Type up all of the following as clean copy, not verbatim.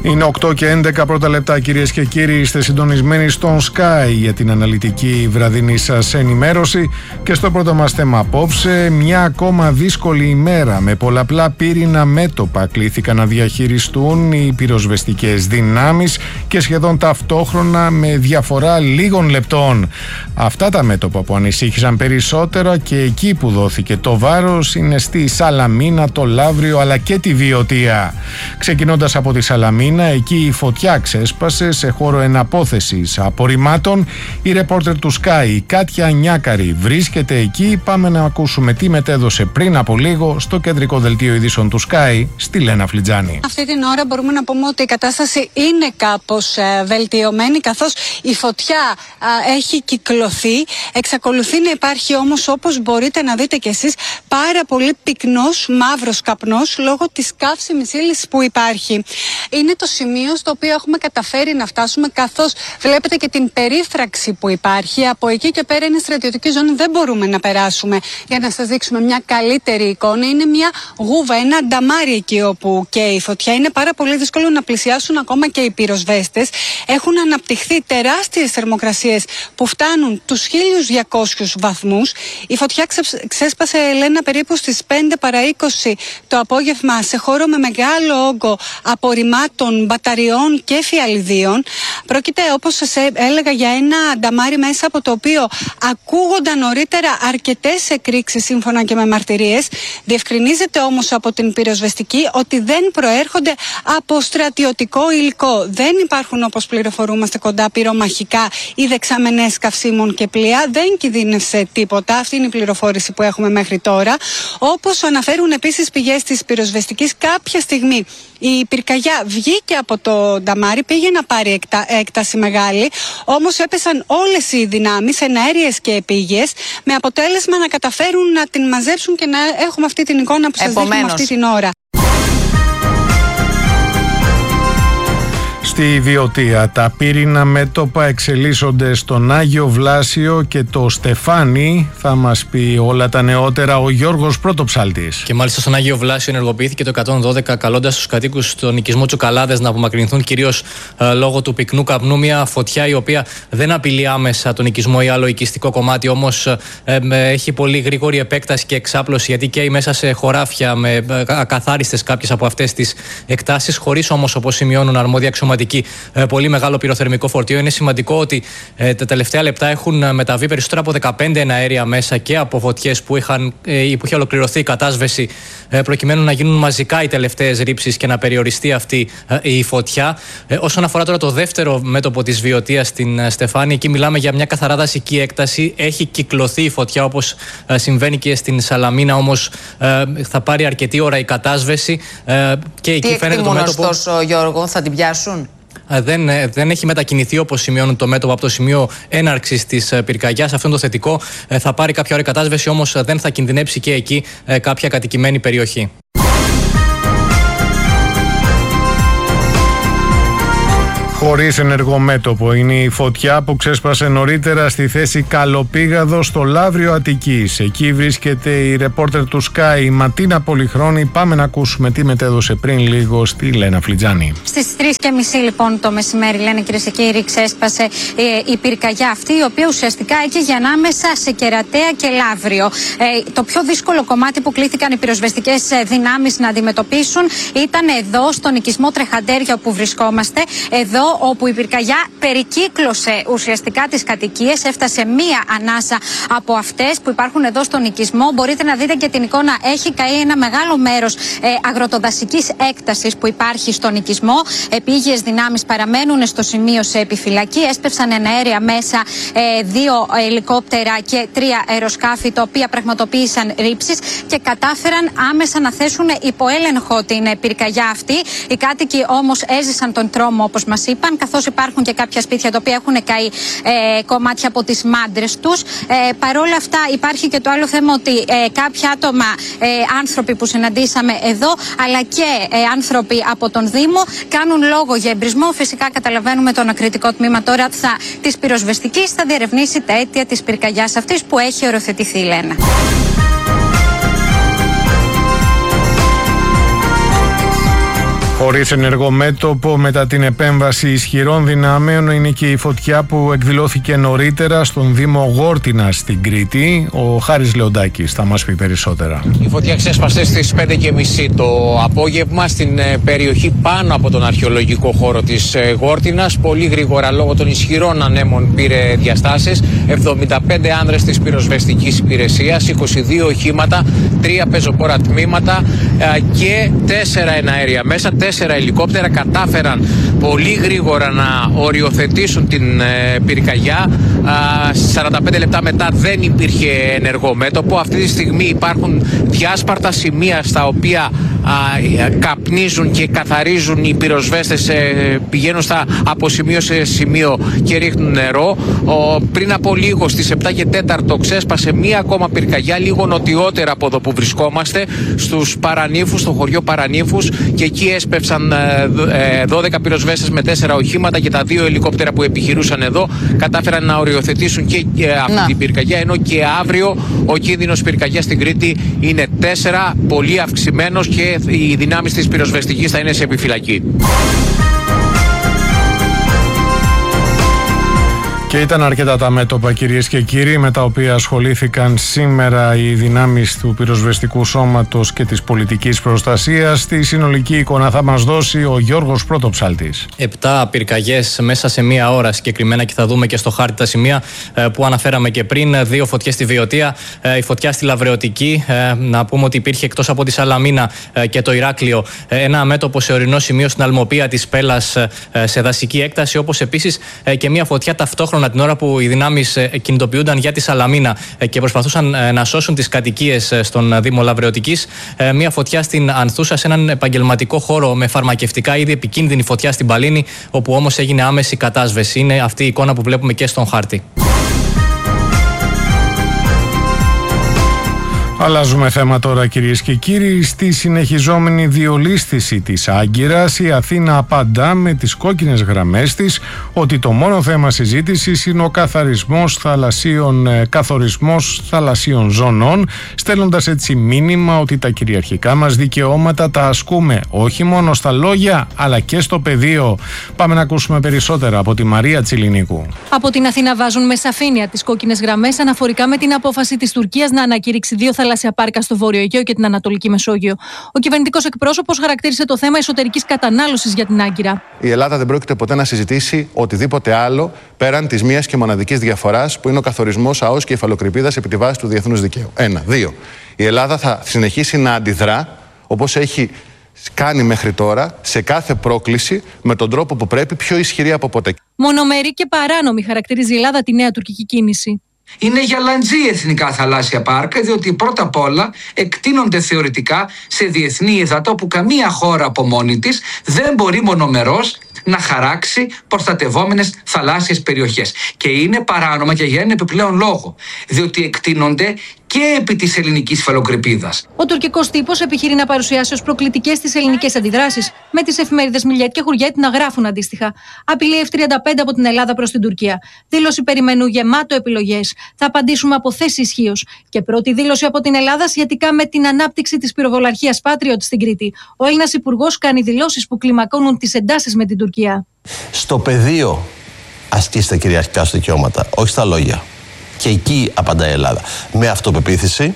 Είναι 8 και 11 πρώτα λεπτά, κυρίες και κύριοι. Είστε συντονισμένοι στον Sky για την αναλυτική βραδινή σας ενημέρωση. Και στο πρώτο μας θέμα απόψε, μια ακόμα δύσκολη ημέρα με πολλαπλά πύρινα μέτωπα κλήθηκαν να διαχειριστούν οι πυροσβεστικές δυνάμεις και σχεδόν ταυτόχρονα με διαφορά λίγων λεπτών. Αυτά τα μέτωπα που ανησύχησαν περισσότερα και εκεί που δόθηκε το βάρος είναι στη Σαλαμίνα, το Λαύριο αλλά και τη Βιωτία. Ξεκινώντας από τη Σαλαμίνα, εκεί η φωτιά ξέσπασε σε χώρο εναπόθεσης απορριμμάτων. Η ρεπόρτερ του Sky, η Κάτια Νιάκαρη, βρίσκεται εκεί. Πάμε να ακούσουμε τι μετέδωσε πριν από λίγο στο κεντρικό δελτίο ειδήσεων του Sky, στη Λένα Φλιτζάνη. Αυτή την ώρα μπορούμε να πούμε ότι η κατάσταση είναι κάπως βελτιωμένη, καθώς η φωτιά έχει κυκλωθεί. Εξακολουθεί να υπάρχει όμως, όπως μπορείτε να δείτε κι εσείς, πάρα πολύ πυκνός μαύρος καπνός λόγω της καύσιμης ύλης που υπάρχει. Είναι το σημείο στο οποίο έχουμε καταφέρει να φτάσουμε, καθώς βλέπετε και την περίφραξη που υπάρχει. Από εκεί και πέρα είναι στρατιωτική ζώνη, δεν μπορούμε να περάσουμε. Για να σας δείξουμε μια καλύτερη εικόνα, είναι μια γούβα, ένα νταμάρι εκεί όπου καίει η φωτιά. Είναι πάρα πολύ δύσκολο να πλησιάσουν ακόμα και οι πυροσβέστες. Έχουν αναπτυχθεί τεράστιες θερμοκρασίες που φτάνουν τους 1200 βαθμούς. Η φωτιά ξέσπασε, Ελένα, περίπου στις 5 παρά 20 το απόγευμα σε χώρο με μεγάλο όγκο απορριμμάτων, μπαταριών και φιαλιδίων. Πρόκειται, όπως σας έλεγα, για ένα νταμάρι μέσα από το οποίο ακούγονταν νωρίτερα αρκετές εκρήξεις σύμφωνα και με μαρτυρίες. Διευκρινίζεται όμως από την πυροσβεστική ότι δεν προέρχονται από στρατιωτικό υλικό. Δεν υπάρχουν, όπως πληροφορούμαστε, κοντά πυρομαχικά ή δεξαμενές καυσίμων και πλοία. Δεν κινδύνευσε τίποτα. Αυτή είναι η πληροφόρηση που έχουμε μέχρι τώρα. Όπως αναφέρουν επίσης πηγές της πυροσβεστικής, κάποια στιγμή η πυρκαγιά βγήκε από το νταμάρι, πήγε να πάρει έκταση μεγάλη, όμως έπεσαν όλες οι δυνάμεις, εναέριες και επίγειες, με αποτέλεσμα να καταφέρουν να την μαζέψουν και να έχουμε αυτή την εικόνα που σας δείχνουμε αυτή την ώρα. Στη Βιωτία τα πύρινα μέτωπα εξελίσσονται στον Άγιο Βλάσιο και το Στεφάνι. Θα μας πει όλα τα νεότερα ο Γιώργος Πρωτοψάλτης. Και μάλιστα στον Άγιο Βλάσιο ενεργοποιήθηκε το 112, καλώντας τους κατοίκους στον οικισμό Τσουκαλάδες να απομακρυνθούν κυρίως λόγω του πυκνού καπνού. Μια φωτιά η οποία δεν απειλεί άμεσα τον οικισμό ή άλλο οικιστικό κομμάτι, όμως έχει πολύ γρήγορη επέκταση και εξάπλωση, γιατί καίει μέσα σε χωράφια με ακαθάριστες κάποιες από αυτές τις εκτάσεις, χωρίς όμως, όπως σημειώνουν αρμόδια αξιωματικοί, πολύ μεγάλο πυροθερμικό φορτίο. Είναι σημαντικό ότι τα τελευταία λεπτά έχουν μεταβεί περισσότερα από 15 εναέρια μέσα και από φωτιές που είχε ολοκληρωθεί η κατάσβεση, προκειμένου να γίνουν μαζικά οι τελευταίες ρήψεις και να περιοριστεί αυτή η φωτιά. Όσον αφορά τώρα το δεύτερο μέτωπο της Βιωτίας, στην Στεφάνη, εκεί μιλάμε για μια καθαρά δασική έκταση. Έχει κυκλωθεί η φωτιά, όπως συμβαίνει και στην Σαλαμίνα, όμως θα πάρει αρκετή ώρα η κατάσβεση. Και εκεί φαίνεται το μέτωπο. Ωστόσο, Γιώργο, θα την πιάσουν? Δεν έχει μετακινηθεί, όπως σημειώνουν, το μέτωπο από το σημείο έναρξης της πυρκαγιάς. Αυτό είναι το θετικό. Θα πάρει κάποια ώρα η κατάσβεση, όμως δεν θα κινδυνεύσει και εκεί κάποια κατοικημένη περιοχή. Χωρίς ενεργό μέτωπο είναι η φωτιά που ξέσπασε νωρίτερα στη θέση Καλοπήγαδο στο Λαύριο Αττικής. Εκεί βρίσκεται η ρεπόρτερ του Sky, η Ματίνα Πολυχρόνη. Πάμε να ακούσουμε τι μετέδωσε πριν λίγο στη Λένα Φλιτζάνη. Στις 3:30 λοιπόν το μεσημέρι, λένε, κυρίες και κύριοι, ξέσπασε η πυρκαγιά αυτή, η οποία ουσιαστικά έκαιγε ανάμεσα σε Κερατέα και Λαύριο. Το πιο δύσκολο κομμάτι που κλήθηκαν οι πυροσβεστικές δυνάμεις να αντιμετωπίσουν ήταν εδώ, στον οικισμό Τρεχαντέρια, όπου βρισκόμαστε. Εδώ, όπου η πυρκαγιά περικύκλωσε ουσιαστικά τις κατοικίες, έφτασε μία ανάσα από αυτές που υπάρχουν εδώ στον οικισμό. Μπορείτε να δείτε και την εικόνα, έχει καεί ένα μεγάλο μέρος αγροτοδασικής έκτασης που υπάρχει στον οικισμό. Επίγειες δυνάμεις παραμένουν στο σημείο σε επιφυλακή. Έσπευσαν εναέρια μέσα 2 ελικόπτερα και 3 αεροσκάφη, τα οποία πραγματοποίησαν ρήψεις και κατάφεραν άμεσα να θέσουν υπό έλεγχο την πυρκαγιά αυτή. Οι κάτοικοι όμως έζησαν τον τρόμο, όπως μας είπαν, καθώς υπάρχουν και κάποια σπίτια τα οποία έχουν καεί κομμάτια από τις μάντρες τους. Παρόλα αυτά υπάρχει και το άλλο θέμα ότι κάποια άτομα, άνθρωποι που συναντήσαμε εδώ, αλλά και άνθρωποι από τον Δήμο, κάνουν λόγο για εμπρισμό. Φυσικά καταλαβαίνουμε το ανακριτικό τμήμα τώρα της πυροσβεστικής θα διερευνήσει τα αίτια της πυρκαγιάς αυτής που έχει οριοθετηθεί, Λένα. Χωρίς ενεργό μέτωπο μετά την επέμβαση ισχυρών δυνάμεων είναι και η φωτιά που εκδηλώθηκε νωρίτερα στον Δήμο Γόρτινα στην Κρήτη. Ο Χάρης Λεοντάκης θα μας πει περισσότερα. Η φωτιά ξέσπασε στις 5:30 το απόγευμα στην περιοχή πάνω από τον αρχαιολογικό χώρο της Γόρτινας. Πολύ γρήγορα λόγω των ισχυρών ανέμων πήρε διαστάσεις. 75 άνδρες της πυροσβεστικής υπηρεσίας, 22 οχήματα, 3 πεζοπόρα τμήματα και 4 εναέρια μέσα. 4 ελικόπτερα κατάφεραν πολύ γρήγορα να οριοθετήσουν την πυρκαγιά. 45 λεπτά μετά δεν υπήρχε ενεργό μέτωπο. Αυτή τη στιγμή υπάρχουν διάσπαρτα σημεία στα οποία καπνίζουν και καθαρίζουν οι πυροσβέστες, πηγαίνουν από σημείο σε σημείο και ρίχνουν νερό. Πριν από λίγο στις 7 και 4 ξέσπασε μία ακόμα πυρκαγιά λίγο νοτιότερα από εδώ που βρισκόμαστε, στους Παρανύφους, στο χωριό Παρανύφους, και εκεί έσπευσαν 12 πυροσβέστες με 4 οχήματα και τα 2 ελικόπτερα που επιχειρούσαν εδώ κατάφεραν να οριοθετήσουν και αυτή την πυρκαγιά, ενώ και αύριο ο κίνδυνος πυρκαγιάς στην Κρήτη είναι 4, πολύ αυξημένος, και οι δυνάμεις της πυροσβεστικής θα είναι σε επιφυλακή. Και ήταν αρκετά τα μέτωπα, κυρίες και κύριοι, με τα οποία ασχολήθηκαν σήμερα οι δυνάμεις του πυροσβεστικού σώματος και της πολιτικής προστασίας. Τη συνολική εικόνα θα μας δώσει ο Γιώργος Πρωτοψάλτης. 7 πυρκαγιές μέσα σε μία ώρα συγκεκριμένα, και θα δούμε και στο χάρτη τα σημεία που αναφέραμε και πριν. 2 φωτιές στη Βιωτία, η φωτιά στη Λαβρεωτική. Να πούμε ότι υπήρχε εκτός από τη Σαλαμίνα και το Ηράκλειο ένα μέτωπο σε ορεινό σημείο στην Αλμοπία της Πέλας σε δασική έκταση, όπως επίσης και μία φωτιά ταυτόχρονα την ώρα που οι δυνάμεις κινητοποιούνταν για τη Σαλαμίνα και προσπαθούσαν να σώσουν τις κατοικίες στον Δήμο Λαβρεωτικής. Μια φωτιά στην Ανθούσα, σε έναν επαγγελματικό χώρο με φαρμακευτικά είδη, επικίνδυνη φωτιά στην Παλίνη, όπου όμως έγινε άμεση κατάσβεση. Είναι αυτή η εικόνα που βλέπουμε και στον χάρτη. Αλλάζουμε θέμα τώρα, κυρίες και κύριοι. Στη συνεχιζόμενη διολίσθηση της Άγκυρας, η Αθήνα απαντά με τις κόκκινες γραμμές της ότι το μόνο θέμα συζήτησης είναι ο καθορισμός θαλασσίων ζωνών, στέλνοντας έτσι μήνυμα ότι τα κυριαρχικά μας δικαιώματα τα ασκούμε όχι μόνο στα λόγια αλλά και στο πεδίο. Πάμε να ακούσουμε περισσότερα από τη Μαρία Τσιλινίκου. Από την Αθήνα βάζουν με σαφήνεια τις κόκκινες γραμμές αναφορικά με την απόφαση της Τουρκίας να ανακηρύξει 2 θαλάσσια πάρκα στο Βόρειο Αιγαίο και την Ανατολική Μεσόγειο. Ο κυβερνητικός εκπρόσωπος χαρακτήρισε το θέμα εσωτερικής κατανάλωσης για την Άγκυρα. Η Ελλάδα δεν πρόκειται ποτέ να συζητήσει οτιδήποτε άλλο πέραν της μίας και μοναδικής διαφοράς που είναι ο καθορισμός ΑΟΣ και υφαλοκρηπίδας επί τη βάση του διεθνούς δικαίου. 1. 2. Η Ελλάδα θα συνεχίσει να αντιδρά όπως έχει κάνει μέχρι τώρα σε κάθε πρόκληση με τον τρόπο που πρέπει, πιο ισχυρή από ποτέ. Μονομερή και παράνομη χαρακτηρίζει η Ελλάδα τη νέα τουρκική κίνηση. Είναι γαλαντζή εθνικά θαλάσσια πάρκα, διότι πρώτα απ' όλα εκτείνονται θεωρητικά σε διεθνή ύδατα όπου καμία χώρα από μόνη της δεν μπορεί μονομερώς να χαράξει προστατευόμενες θαλάσσιες περιοχές. Και είναι παράνομα και για ένα επιπλέον λόγο, διότι εκτείνονται και επί της ελληνικής υφαλοκρηπίδας. Ο τουρκικός τύπος επιχειρεί να παρουσιάσει ως προκλητικές τις ελληνικές αντιδράσεις, με τις εφημερίδες Μιλιέτ και Χουριέτ να γράφουν αντίστοιχα. Απειλή F-35 από την Ελλάδα προς την Τουρκία. Δήλωση περιμένου γεμάτο επιλογές. Θα απαντήσουμε από θέση ισχύως. Και πρώτη δήλωση από την Ελλάδα σχετικά με την ανάπτυξη της πυροβολαρχίας Patriot στην Κρήτη. Ο Έλληνας υπουργός κάνει δηλώσεις που κλιμακώνουν τις εντάσεις με την Τουρκία. Στο πεδίο ασκήστε κυριαρχικά σου δικαιώματα, όχι στα λόγια. Και εκεί απαντάει η Ελλάδα. Με αυτοπεποίθηση,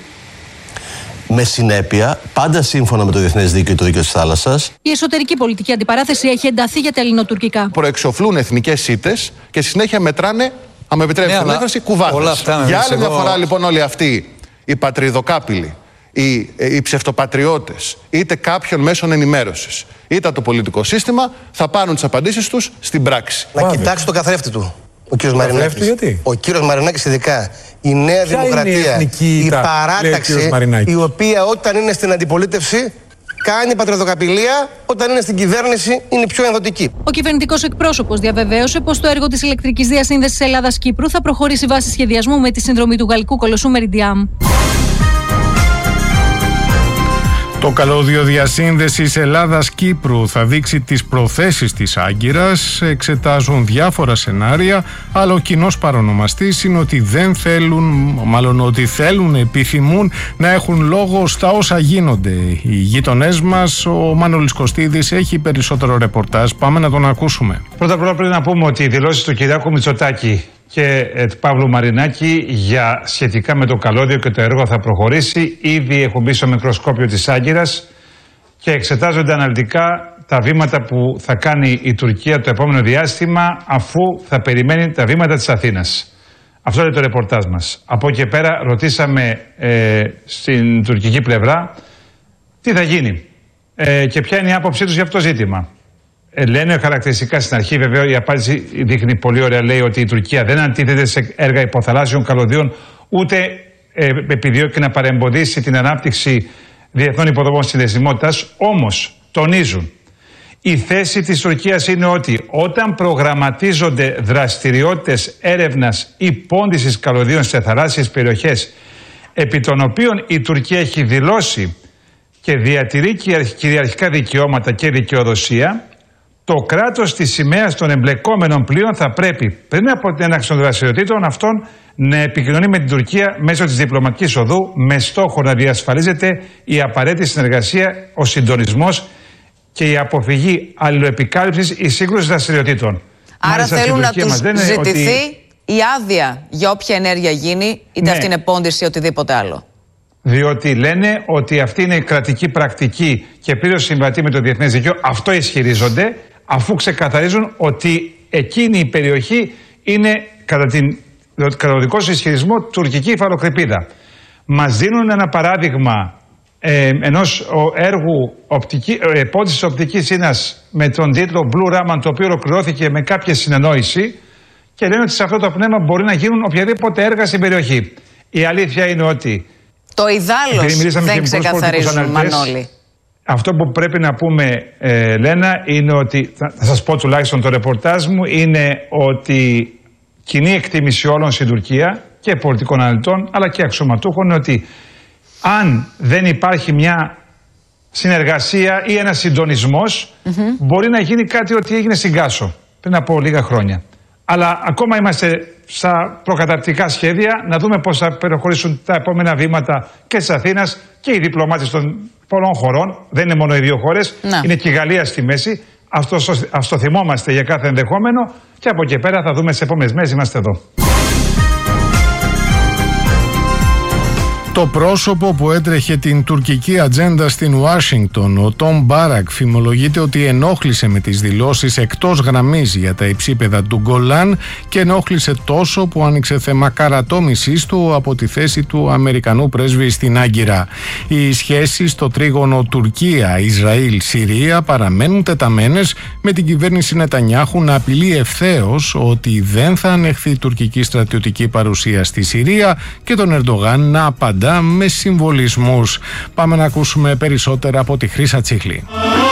με συνέπεια, πάντα σύμφωνα με το διεθνές δίκαιο και το δίκαιο της θάλασσας. Η εσωτερική πολιτική αντιπαράθεση έχει ενταθεί για τα ελληνοτουρκικά. Προεξοφλούν εθνικές ήττες και στη συνέχεια μετράνε, αν με επιτρέψετε την έκφραση, κουβάδες. Για άλλη μια φορά λοιπόν όλοι αυτοί οι πατριδοκάπηλοι, οι ψευτοπατριώτες, είτε κάποιων μέσων ενημέρωσης, είτε το πολιτικό σύστημα, θα πάρουν τις απαντήσεις τους στην πράξη. Να κοιτάξει τον καθρέφτη του. Ο κύριος Μαρινάκης. Γιατί? Ο κύριος Μαρινάκης ειδικά. Η Νέα Δημοκρατία. Η παράταξη, η οποία όταν είναι στην αντιπολίτευση κάνει πατριδοκαπηλεία, όταν είναι στην κυβέρνηση είναι πιο ενδοτική. Ο κυβερνητικός εκπρόσωπος διαβεβαίωσε πως το έργο της ηλεκτρικής διασύνδεσης Ελλάδας-Κύπρου θα προχωρήσει βάσει σχεδιασμού με τη συνδρομή του γαλλικού κολοσσού Meridiam. Το καλώδιο διασύνδεσης Ελλάδας-Κύπρου θα δείξει τις προθέσεις της Άγκυρας, εξετάζουν διάφορα σενάρια, αλλά ο κοινός παρονομαστής είναι ότι επιθυμούν να έχουν λόγο στα όσα γίνονται. Οι γείτονές μας, ο Μάνολης Κωστίδης έχει περισσότερο ρεπορτάζ, πάμε να τον ακούσουμε. Πρώτα απ' όλα πρέπει να πούμε ότι οι δηλώσεις του Κυριάκου Μητσοτάκη και του Παύλου Μαρινάκη σχετικά με το καλώδιο και το έργο θα προχωρήσει. Ήδη έχουν μπει στο μικροσκόπιο της Άγκυρας και εξετάζονται αναλυτικά τα βήματα που θα κάνει η Τουρκία το επόμενο διάστημα, αφού θα περιμένει τα βήματα της Αθήνας. Αυτό είναι το ρεπορτάζ μας. Από εκεί πέρα ρωτήσαμε στην τουρκική πλευρά τι θα γίνει και ποια είναι η άποψή τους για αυτό το ζήτημα. Λένε χαρακτηριστικά στην αρχή, βέβαια η απάντηση δείχνει πολύ ωραία, λέει ότι η Τουρκία δεν αντίθεται σε έργα υποθαλάσσιων καλωδίων, ούτε επιδιώκει να παρεμποδίσει την ανάπτυξη διεθνών υποδομών συνδεσιμότητας. Όμως τονίζουν, η θέση της Τουρκίας είναι ότι όταν προγραμματίζονται δραστηριότητες έρευνας ή πόντισης καλωδίων σε θαλάσσιες περιοχές, επί των οποίων η Τουρκία έχει δηλώσει και διατηρεί κυριαρχικά δικαιώματα και δικαιοδοσία, το κράτος της σημαίας των εμπλεκόμενων πλοίων θα πρέπει πριν από την έναρξη των δραστηριοτήτων αυτών να επικοινωνεί με την Τουρκία μέσω της διπλωματικής οδού, με στόχο να διασφαλίζεται η απαραίτητη συνεργασία, ο συντονισμός και η αποφυγή αλληλοεπικάλυψης ή σύγκρουσης δραστηριοτήτων. Άρα θέλουν να τους ζητηθεί η άδεια για όποια ενέργεια γίνει, είτε αυτή είναι πόντιση ή οτιδήποτε άλλο. Διότι λένε ότι αυτή είναι η κρατική πρακτική και πλήρως συμβατή με το διεθνές δίκαιο. Αυτό ισχυρίζονται, αφού ξεκαθαρίζουν ότι εκείνη η περιοχή είναι, κατά το δικό σου ισχυρισμό, τουρκική υφαλοκρηπίδα. Μας δίνουν ένα παράδειγμα ενός έργου πόντισης οπτικής ίνας με τον τίτλο Blue Raman, το οποίο ολοκληρώθηκε με κάποια συνεννόηση, και λένε ότι σε αυτό το πνεύμα μπορεί να γίνουν οποιαδήποτε έργα στην περιοχή. Η αλήθεια είναι ότι το ιδάλλως δεν ξεκαθαρίζουν, Μανώλη. Αυτό που πρέπει να πούμε, Λένα, είναι ότι, θα σας πω τουλάχιστον το ρεπορτάζ μου, είναι ότι κοινή εκτίμηση όλων στην Τουρκία και πολιτικών αναλυτών αλλά και αξιωματούχων είναι ότι αν δεν υπάρχει μια συνεργασία ή ένας συντονισμός, μπορεί να γίνει κάτι ότι έγινε στην Κάσο πριν από λίγα χρόνια. Αλλά ακόμα είμαστε στα προκαταρκτικά σχέδια, να δούμε πώς θα προχωρήσουν τα επόμενα βήματα και της Αθήνας και οι διπλωμάτες των πολλών χωρών. Δεν είναι μόνο οι δύο χώρες, είναι και η Γαλλία στη μέση. Ας το θυμόμαστε για κάθε ενδεχόμενο και από εκεί πέρα θα δούμε στις επόμενες μέρες, είμαστε εδώ. Το πρόσωπο που έτρεχε την τουρκική ατζέντα στην Ουάσιγκτον, ο Τόμ Μπάρακ, φημολογείται ότι ενόχλησε με τις δηλώσεις εκτός γραμμής για τα υψίπεδα του Γκολάν και ενόχλησε τόσο που άνοιξε θέμα καρατόμησής του από τη θέση του Αμερικανού πρέσβη στην Άγκυρα. Οι σχέσεις στο τρίγωνο Τουρκία-Ισραήλ-Συρία παραμένουν τεταμένες, με την κυβέρνηση Νετανιάχου να απειλεί ευθέως ότι δεν θα ανεχθεί τουρκική στρατιωτική παρουσία στη Συρία και τον Ερντογάν να απαντά με συμβολισμούς. Πάμε να ακούσουμε περισσότερα από τη Χρύσα Τσίχλη.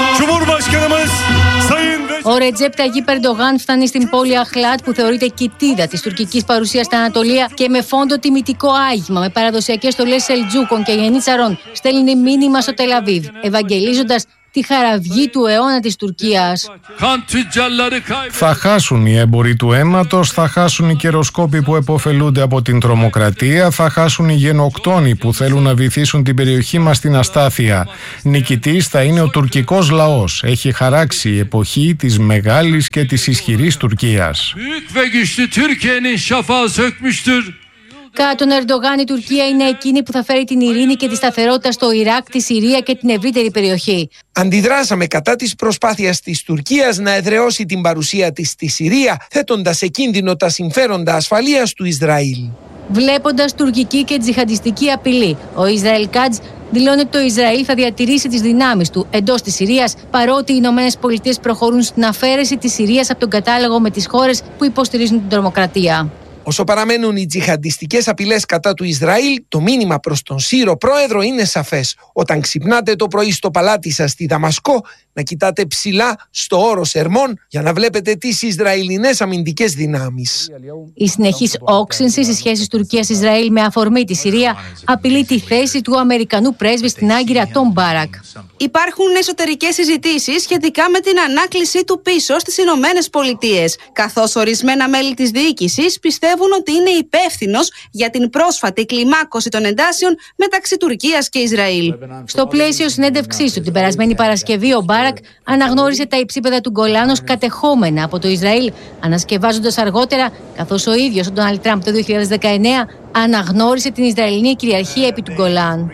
Ο Ρετζέπ Ταγίπ Ερντογάν φτάνει στην πόλη Αχλάτ, που θεωρείται κοιτίδα της τουρκικής παρουσίας στα Ανατολία, και με φόντο τιμητικό άγγιγμα με παραδοσιακές στολές Σελτζούκων και Γενίτσαρων στέλνει μήνυμα στο Τελαβίβ, ευαγγελίζοντας τη χαραυγή του αιώνα της Τουρκίας. Θα χάσουν οι έμποροι του αίματος, θα χάσουν οι καιροσκόποι που επωφελούνται από την τρομοκρατία, θα χάσουν οι γενοκτόνοι που θέλουν να βυθίσουν την περιοχή μας στην αστάθεια. Νικητής θα είναι ο τουρκικός λαός. Έχει χαράξει η εποχή της μεγάλης και της ισχυρής Τουρκίας. Κατά τον Ερντογάν, η Τουρκία είναι εκείνη που θα φέρει την ειρήνη και τη σταθερότητα στο Ιράκ, τη Συρία και την ευρύτερη περιοχή. Αντιδράσαμε κατά της προσπάθειας της Τουρκίας να εδραιώσει την παρουσία της στη Συρία, θέτοντας σε κίνδυνο τα συμφέροντα ασφαλείας του Ισραήλ. Βλέποντας τουρκική και τζιχαντιστική απειλή, ο Ισραήλ Κάτζ δηλώνει ότι το Ισραήλ θα διατηρήσει τις δυνάμεις του εντός της Συρίας, παρότι οι Ηνωμένες Πολιτείες προχωρούν στην αφαίρεση της Συρίας από τον κατάλογο με τις χώρες που υποστηρίζουν την τρομοκρατία. Όσο παραμένουν οι τζιχαντιστικές απειλές κατά του Ισραήλ, το μήνυμα προς τον Σύρο πρόεδρο είναι σαφές. Όταν ξυπνάτε το πρωί στο παλάτι σας στη Δαμασκό, να κοιτάτε ψηλά στο όρος Ερμών για να βλέπετε τις Ισραηλινές αμυντικές δυνάμεις. Η συνεχής όξυνση στις σχέσεις Τουρκίας-Ισραήλ με αφορμή τη Συρία απειλεί τη θέση του Αμερικανού πρέσβη στην Άγκυρα, τον Μπάρακ. Υπάρχουν εσωτερικές συζητήσεις σχετικά με την ανάκλησή του πίσω στις Ηνωμένες Πολιτείες, καθώς ορισμένα μέλη της διοίκησης πιστεύουν ότι είναι υπεύθυνος για την πρόσφατη κλιμάκωση των εντάσεων μεταξύ Τουρκίας και Ισραήλ. Στο πλαίσιο συνέντευξής του την περασμένη Παρασκευή, ο Μπάρακ αναγνώρισε τα υψίπεδα του Γκολάν ως κατεχόμενα από το Ισραήλ, ανασκευάζοντας αργότερα, καθώς ο ίδιος ο Ντόναλντ Τραμπ το 2019 αναγνώρισε την Ισραηλινή κυριαρχία επί του Γκολάν.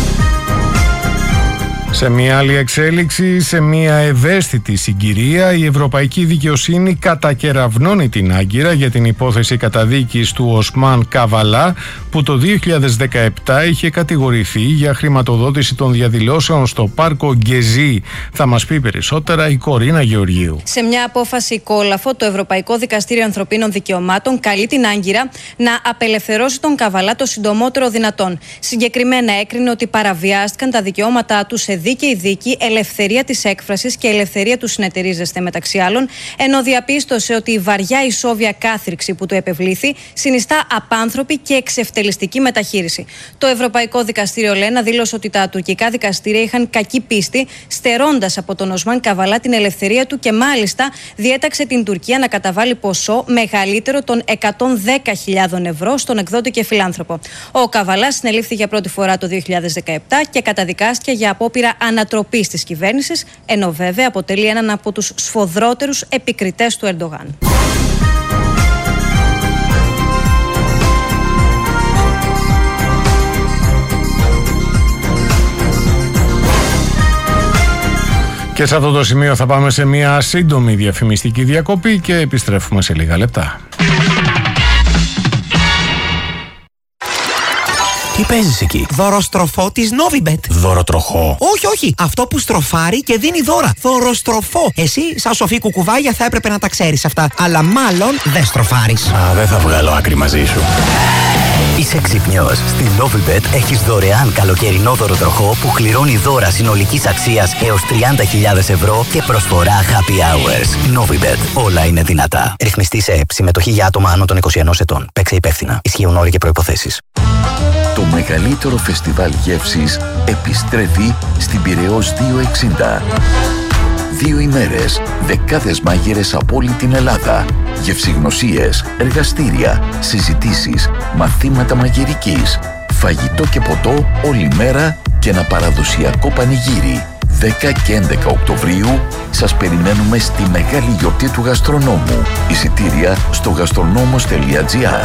Σε μια άλλη εξέλιξη, σε μια ευαίσθητη συγκυρία, η Ευρωπαϊκή Δικαιοσύνη κατακεραυνώνει την Άγκυρα για την υπόθεση καταδίκης του Οσμάν Καβαλά, που το 2017 είχε κατηγορηθεί για χρηματοδότηση των διαδηλώσεων στο πάρκο Γκεζί. Θα μας πει περισσότερα η Κορίνα Γεωργίου. Σε μια απόφαση κόλαφο, το Ευρωπαϊκό Δικαστήριο Ανθρωπίνων Δικαιωμάτων καλεί την Άγκυρα να απελευθερώσει τον Καβαλά το συντομότερο δυνατόν. Συγκεκριμένα έκρινε ότι παραβιάστηκαν τα δικαιώματά του σε δίκαιη δίκη, ελευθερία της έκφρασης και ελευθερία του συνεταιρίζεστε, μεταξύ άλλων, ενώ διαπίστωσε ότι η βαριά ισόβια κάθριξη που του επευλήθη συνιστά απάνθρωπη και εξευτελιστική μεταχείριση. Το Ευρωπαϊκό Δικαστήριο, Λένα, δήλωσε ότι τα τουρκικά δικαστήρια είχαν κακή πίστη, στερώντας από τον Οσμάν Καβαλά την ελευθερία του και μάλιστα διέταξε την Τουρκία να καταβάλει ποσό μεγαλύτερο των 110.000 ευρώ στον εκδότη και φιλάνθρωπο. Ο Καβαλά συνελήφθη για πρώτη φορά το 2017 και καταδικάστηκε για απόπειρα ανατροπής της κυβέρνησης, ενώ βέβαια αποτελεί έναν από τους σφοδρότερους επικριτές του Ερντογάν. Και σε αυτό το σημείο θα πάμε σε μια σύντομη διαφημιστική διακοπή και επιστρέφουμε σε λίγα λεπτά. Τι παίζεις εκεί? Δωροστροφό της Novibet. Δωροτροχό? Όχι. Αυτό που στροφάρει και δίνει δώρα. Δωροστροφό. Εσύ, σαν σοφή κουκουβάγια, θα έπρεπε να τα ξέρεις αυτά. Αλλά μάλλον δεν στροφάρεις. Δεν θα βγάλω άκρη μαζί σου. Είσαι ξυπνιός. Στη Novibet έχεις δωρεάν καλοκαιρινό δωροτροχό που κληρώνει δώρα συνολικής αξίας έως 30.000 ευρώ και προσφορά happy hours. Novibet. Όλα είναι δυνατά. Ρυθμιστή σε ΕΠ. Συμμετοχή για άτομα άνω των 21 ετών. Παίξε υπεύθυνα. Ισχύουν όροι και προϋποθέσεις. Το μεγαλύτερο φεστιβάλ γεύσης επιστρέφει στην Πειραιώς 260. 2 ημέρες, δεκάδες μάγειρες από όλη την Ελλάδα, γευσηγνωσίες, εργαστήρια, συζητήσεις, μαθήματα μαγειρικής, φαγητό και ποτό όλη μέρα και ένα παραδοσιακό πανηγύρι. 10 και 11 Οκτωβρίου σας περιμένουμε στη μεγάλη γιορτή του γαστρονόμου. Εισιτήρια στο gastronomos.gr.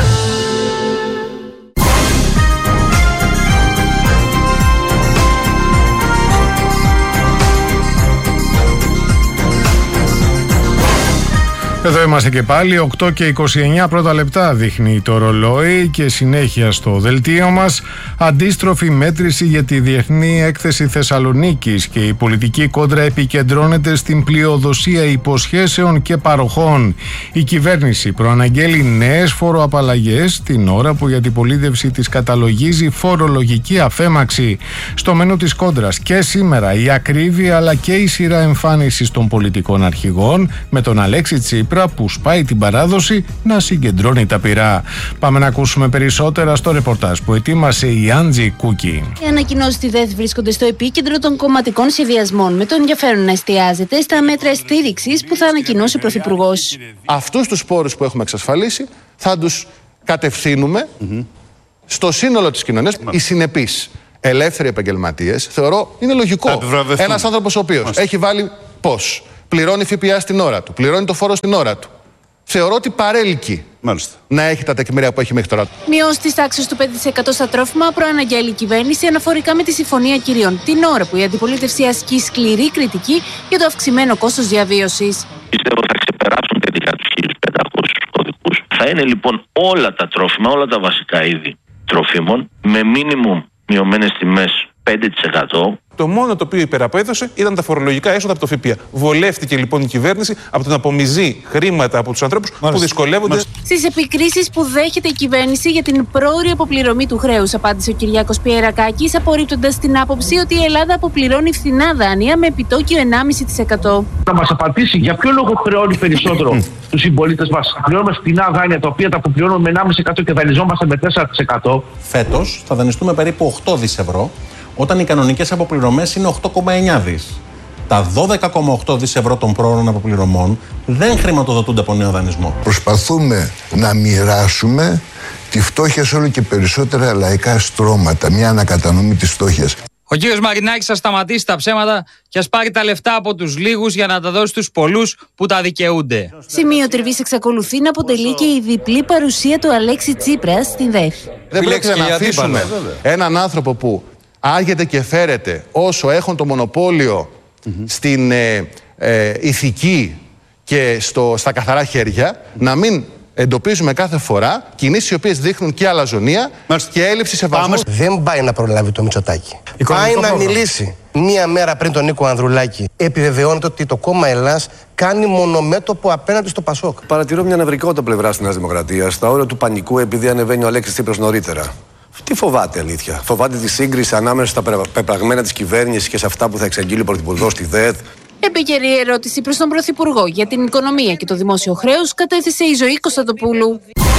Εδώ είμαστε και πάλι, 8 και 29 πρώτα λεπτά δείχνει το ρολόι και συνέχεια στο δελτίο μας. Αντίστροφη μέτρηση για τη Διεθνή Έκθεση Θεσσαλονίκης και η πολιτική κόντρα επικεντρώνεται στην πλειοδοσία υποσχέσεων και παροχών. Η κυβέρνηση προαναγγέλει νέες φοροαπαλλαγές την ώρα που η αντιπολίτευση της καταλογίζει φορολογική αφέμαξη. Στο μενού της κόντρας και σήμερα η ακρίβεια αλλά και η σειρά εμφάνισης των πολιτικών αρχηγών με τον Αλέξη Τσίπρα που σπάει την παράδοση να συγκεντρώνει τα πυρά. Πάμε να ακούσουμε περισσότερα στο ρεπορτάζ που ετοίμασε η Άντζη Κούκη. Οι ανακοινώσεις στη ΔΕΘ βρίσκονται στο επίκεντρο των κομματικών σχεδιασμών, με το ενδιαφέρον να εστιάζεται στα μέτρα στήριξης που θα ανακοινώσει ο Πρωθυπουργός. Αυτούς τους πόρους που έχουμε εξασφαλίσει θα τους κατευθύνουμε στο σύνολο της κοινωνίας. Οι συνεπείς ελεύθεροι επαγγελματίες, θεωρώ είναι λογικό. Ένας άνθρωπος ο οποίος έχει βάλει πώς? Πληρώνει ΦΠΑ στην ώρα του, πληρώνει το φόρο στην ώρα του. Θεωρώ ότι παρέλκει να έχει τα τεκμήρια που έχει μέχρι τώρα. Μειώσει τη τάξη του 5% στα τρόφιμα προαναγγέλει η κυβέρνηση αναφορικά με τη Συμφωνία Κυρίων, την ώρα που η αντιπολίτευση ασκεί σκληρή κριτική για το αυξημένο κόστος διαβίωσης. Πιστεύω θα ξεπεράσουν τελικά τους 1.500 κωδικούς. Θα είναι λοιπόν όλα τα τρόφιμα, όλα τα βασικά είδη τροφίμων με μίνιμουμ μειωμένες τιμές 5%. Το μόνο το οποίο υπεραπέδωσε ήταν τα φορολογικά έσοδα από το ΦΠΑ. Βολεύτηκε λοιπόν η κυβέρνηση από το να απομυζεί χρήματα από τους ανθρώπους που δυσκολεύονται. Στις επικρίσεις που δέχεται η κυβέρνηση για την πρόωρη αποπληρωμή του χρέους, απάντησε ο Κυριάκος Πιερακάκης, απορρίπτοντας την άποψη ότι η Ελλάδα αποπληρώνει φθηνά δάνεια με επιτόκιο 1,5%. Να μας απαντήσει για ποιο λόγο χρεώνει περισσότερο τους συμπολίτες μας. Πληρώνουμε φθηνά δάνεια τα οποία τα αποπληρώνουμε με 1,5% και δανειζόμαστε με 4%. Φέτος θα δανειστούμε περίπου 8 δις ευρώ, όταν οι κανονικές αποπληρωμές είναι 8,9 δις. Τα 12,8 δις ευρώ των πρόωρων αποπληρωμών δεν χρηματοδοτούνται από νέο δανεισμό. Προσπαθούμε να μοιράσουμε τη φτώχεια σε όλο και περισσότερα λαϊκά στρώματα, μια ανακατανομή της φτώχειας. Ο κύριος Μαρινάκης θα σταματήσει τα ψέματα και ας πάρει τα λεφτά από τους λίγους για να τα δώσει στους πολλούς που τα δικαιούνται. Σημείο τριβής εξακολουθεί να αποτελεί και η διπλή παρουσία του Αλέξη Τσίπρα στην ΔΕΘ. Δεν πρέπει να αφήσουμε έναν άνθρωπο που άγεται και φέρεται όσο έχουν το μονοπόλιο στην ηθική και στα καθαρά χέρια, να μην εντοπίζουμε κάθε φορά κινήσεις οι οποίες δείχνουν και αλαζονία και έλλειψη σεβασμού. Δεν πάει να προλάβει το Μητσοτάκη. Πάει να μιλήσει. Μία μέρα πριν τον Νίκο Ανδρουλάκη, επιβεβαιώνεται ότι το κόμμα Ελλάς κάνει μονομέτωπο απέναντι στο Πασόκ. Παρατηρώ μια νευρικότητα πλευρά της Νέας Δημοκρατίας, στα όρια του πανικού, επειδή ανεβαίνει ο Αλέξης Τσίπρας νωρίτερα. Τι φοβάται, αλήθεια? Φοβάται τη σύγκριση ανάμεσα στα πεπραγμένα της κυβέρνησης και σε αυτά που θα εξαγγείλει ο Πρωθυπουργός στη ΔΕΔ? Επίκαιρη ερώτηση προς τον Πρωθυπουργό για την οικονομία και το δημόσιο χρέος κατέθεσε η Ζωή Κωνσταντοπούλου.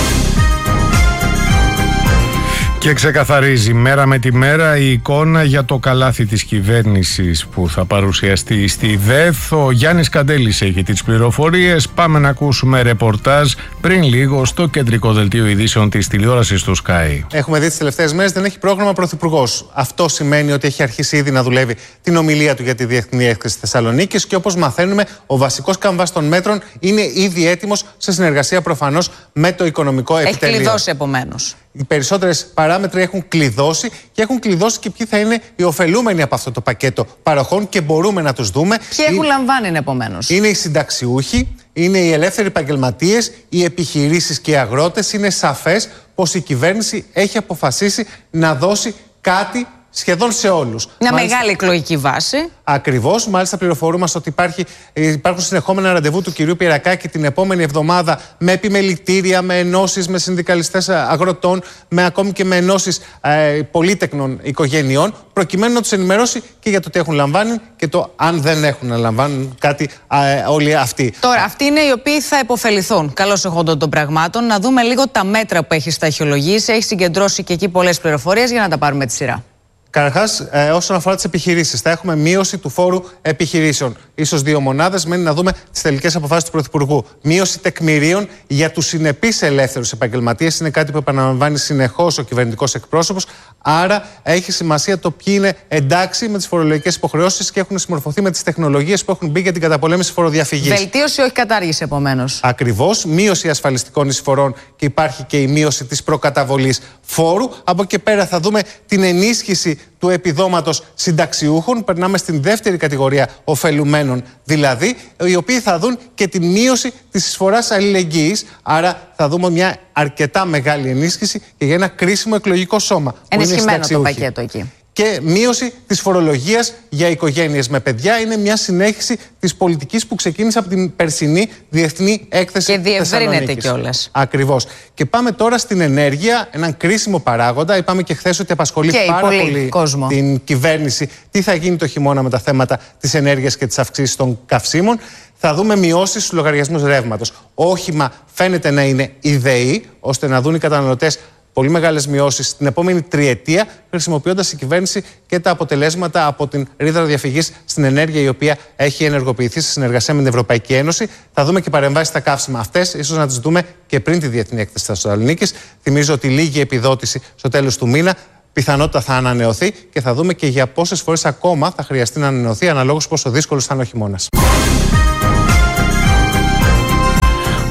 Και ξεκαθαρίζει μέρα με τη μέρα η εικόνα για το καλάθι της κυβέρνησης που θα παρουσιαστεί στη ΔΕΘ. Ο Γιάννης Καντέλης έχει τις πληροφορίες. Πάμε να ακούσουμε ρεπορτάζ πριν λίγο στο κεντρικό δελτίο ειδήσεων της τηλεόρασης του Sky. Έχουμε δει τις τελευταίες μέρες δεν έχει πρόγραμμα πρωθυπουργός. Αυτό σημαίνει ότι έχει αρχίσει ήδη να δουλεύει την ομιλία του για τη Διεθνή Έκθεση Θεσσαλονίκης και όπως μαθαίνουμε, ο βασικός καμβάς των μέτρων είναι ήδη έτοιμος σε συνεργασία προφανώς με το Οικονομικό Επιτελείο. Έχει κλειδώσει επομένως. Οι περισσότερες παράμετροι έχουν κλειδώσει και έχουν κλειδώσει και ποιοι θα είναι οι ωφελούμενοι από αυτό το πακέτο παροχών και μπορούμε να τους δούμε. Ποιοι έχουν λαμβάνει επομένως? Είναι οι συνταξιούχοι, είναι οι ελεύθεροι επαγγελματίες, οι επιχειρήσεις και οι αγρότες. Είναι σαφές πως η κυβέρνηση έχει αποφασίσει να δώσει κάτι σχεδόν σε όλους. Μια μεγάλη εκλογική βάση. Ακριβώς. Μάλιστα, πληροφορούμαστε ότι υπάρχουν συνεχόμενα ραντεβού του κυρίου Πιερακάκη την επόμενη εβδομάδα με επιμελητήρια, με ενώσεις, με συνδικαλιστές αγροτών, ακόμη και με ενώσεις πολύτεκνων οικογενειών, προκειμένου να τους ενημερώσει και για το τι έχουν λαμβάνει και το αν δεν έχουν να λαμβάνουν κάτι όλοι αυτοί. Τώρα, αυτοί είναι οι οποίοι θα υποφεληθούν. Καλώς εχόντων των πραγμάτων. Να δούμε λίγο τα μέτρα που έχει σταχυολογήσει. Έχει συγκεντρώσει και εκεί πολλές πληροφορίες για να τα πάρουμε τη σειρά. Καταρχάς, όσον αφορά τις επιχειρήσεις, θα έχουμε μείωση του φόρου επιχειρήσεων. Ίσως 2 μονάδες, μένει να δούμε τις τελικές αποφάσεις του Πρωθυπουργού. Μείωση τεκμηρίων για τους συνεπείς ελεύθερους επαγγελματίες είναι κάτι που επαναλαμβάνει συνεχώς ο κυβερνητικός εκπρόσωπος. Άρα, έχει σημασία το ποιοι είναι εντάξει με τις φορολογικές υποχρεώσεις και έχουν συμμορφωθεί με τις τεχνολογίες που έχουν μπει για την καταπολέμηση φοροδιαφυγής. Βελτίωση, όχι κατάργηση επομένως. Ακριβώς. Μείωση ασφαλιστικών εισφορών και υπάρχει και η μείωση της προκαταβολής φόρου. Από εκεί πέρα θα δούμε την ενίσχυση του επιδόματος συνταξιούχων. Περνάμε στην δεύτερη κατηγορία ωφελουμένων, δηλαδή, οι οποίοι θα δουν και τη μείωση της εισφοράς αλληλεγγύης. Άρα θα δούμε μια αρκετά μεγάλη ενίσχυση και για ένα κρίσιμο εκλογικό σώμα. Ενισχυμένο το πακέτο εκεί. Και μείωση της φορολογίας για οικογένειες με παιδιά είναι μια συνέχιση της πολιτικής που ξεκίνησε από την περσινή Διεθνή Έκθεση Θεσσαλονίκης. Και διευρύνεται κιόλας. Ακριβώς. Και πάμε τώρα στην ενέργεια, έναν κρίσιμο παράγοντα. Είπαμε και χθες ότι απασχολεί πάρα πολύ κόσμο. Την κυβέρνηση. Τι θα γίνει το χειμώνα με τα θέματα της ενέργειας και της αυξήσης των καυσίμων. Θα δούμε μειώσεις στους λογαριασμούς ρεύματος. Όχημα φαίνεται να είναι η ΔΕΗ, ώστε να δουν οι καταναλωτές πολύ μεγάλες μειώσεις την επόμενη τριετία, χρησιμοποιώντας η κυβέρνηση και τα αποτελέσματα από την ρήτρα διαφυγής στην ενέργεια, η οποία έχει ενεργοποιηθεί σε συνεργασία με την Ευρωπαϊκή Ένωση. Θα δούμε και παρεμβάσεις στα καύσιμα αυτές, ίσως να τις δούμε και πριν τη Διεθνή Έκθεση Θεσσαλονίκης. Θυμίζω ότι λίγη επιδότηση στο τέλος του μήνα πιθανότητα θα ανανεωθεί και θα δούμε και για πόσες φορές ακόμα θα χρειαστεί να ανανεωθεί, αναλόγως πόσο δύσκολος θα είναι ο χειμώνας.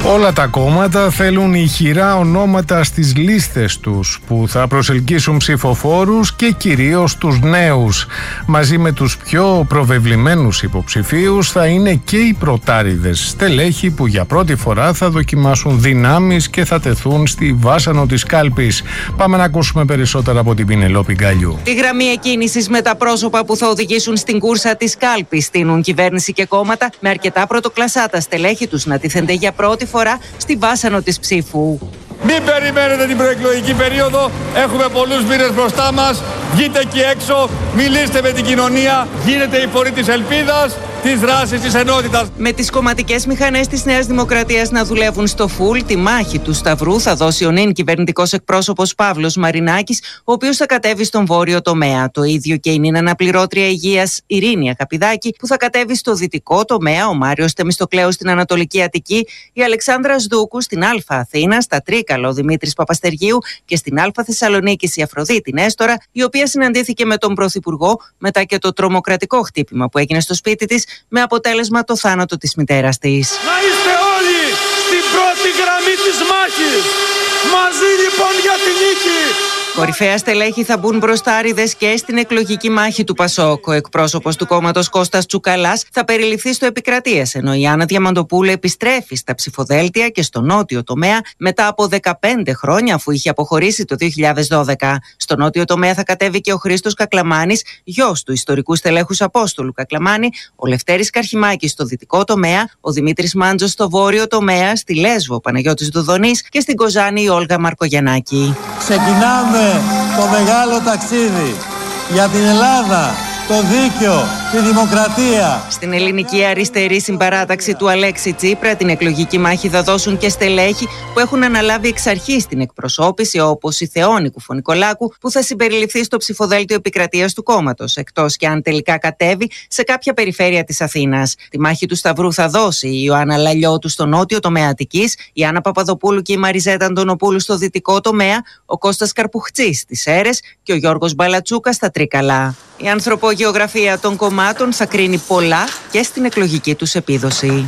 Όλα τα κόμματα θέλουν ηχηρά ονόματα στις λίστες τους που θα προσελκύσουν ψηφοφόρους και κυρίως τους νέους. Μαζί με τους πιο προβεβλημένους υποψηφίους θα είναι και οι πρωτάριδες, στελέχοι που για πρώτη φορά θα δοκιμάσουν δυνάμεις και θα τεθούν στη βάσανο της κάλπης. Πάμε να ακούσουμε περισσότερα από την Πινελόπη Γκαλιού. Τη γραμμή εκκίνησης με τα πρόσωπα που θα οδηγήσουν στην κούρσα της κάλπης στείνουν κυβέρνηση και κόμματα με αρκετά πρωτοκλασσά τα στελέχη τους να τίθενται για πρώτη φορά στη βάσανο της ψήφου. Μην περιμένετε την προεκλογική περίοδο, έχουμε πολλούς μήνες μπροστά μας, βγείτε εκεί έξω, μιλήστε με την κοινωνία, γίνετε η φορή της ελπίδας, της δράσης, της ενότητας. Με τις κομματικές μηχανές της Νέας Δημοκρατίας να δουλεύουν στο φουλ, τη μάχη του Σταυρού θα δώσει ο νυν κυβερνητικός εκπρόσωπος Παύλος Μαρινάκης, ο οποίος θα κατέβει στον βόρειο τομέα. Το ίδιο και η νυν αναπληρώτρια υγείας Ειρήνη Αγαπηδάκη, που θα κατέβει στο δυτικό τομέα, ο Μάριος Θεμιστοκλέου στην Ανατολική Αττική, η Αλεξάνδρα Σδούκου στην Α Αθήνα, στα Τρίκαλα ο Δημήτρης Παπαστεργίου και στην Α Θεσσαλονίκη η Αφροδίτη Νέστορα, η οποία συναντήθηκε με τον Πρωθυπουργό μετά και το τρομοκρατικό χτύπημα που έγινε στο σπίτι της, με αποτέλεσμα το θάνατο της μητέρας της. Να είστε όλοι στην πρώτη γραμμή της μάχης. Μαζί λοιπόν για τη νίκη. Κορυφαία στελέχη θα μπουν μπροστάριδες και στην εκλογική μάχη του Πασόκ. Ο εκπρόσωπος του κόμματος Κώστας Τσουκαλάς θα περιληφθεί στο Επικρατείας, ενώ η Άννα Διαμαντοπούλου επιστρέφει στα ψηφοδέλτια και στο νότιο τομέα μετά από 15 χρόνια, αφού είχε αποχωρήσει το 2012. Στο νότιο τομέα θα κατέβει και ο Χρήστος Κακλαμάνης, γιος του ιστορικού στελέχους Απόστολου Κακλαμάνη, ο Λευτέρης Καρχημάκης στο δυτικό τομέα, ο Δημήτρης Μάντζος στο βόρειο τομέα, στη Λέσβο ο Παναγιώτης Δουδονής και στην Κοζάνη η Όλγα Μαρκογιαννάκη. Ξεκινάμε το μεγάλο ταξίδι για την Ελλάδα, το δίκαιο, τη δημοκρατία. Στην ελληνική αριστερή συμπαράταξη του Αλέξη Τσίπρα την εκλογική μάχη θα δώσουν και στελέχοι που έχουν αναλάβει εξ αρχής την εκπροσώπηση, όπως η Θεόνη Κουφονικολάκου, που θα συμπεριληφθεί στο ψηφοδέλτιο επικρατείας του κόμματος, εκτός και αν τελικά κατέβει σε κάποια περιφέρεια της Αθήνας. Τη μάχη του Σταυρού θα δώσει η Ιωάννα Λαλιώτου στο νότιο τομέα Αττικής, η Άννα Παπαδοπούλου και η Μαριζέτα Αντωνοπούλου στο δυτικό τομέα, ο Κώστας Καρπουχτσής στις Σέρρες και ο Γιώργος Μπαλατσούκας στα Τρίκαλα. Η ανθρωπογεωγραφία των κομμάτων θα κρίνει πολλά και στην εκλογική τους επίδοση.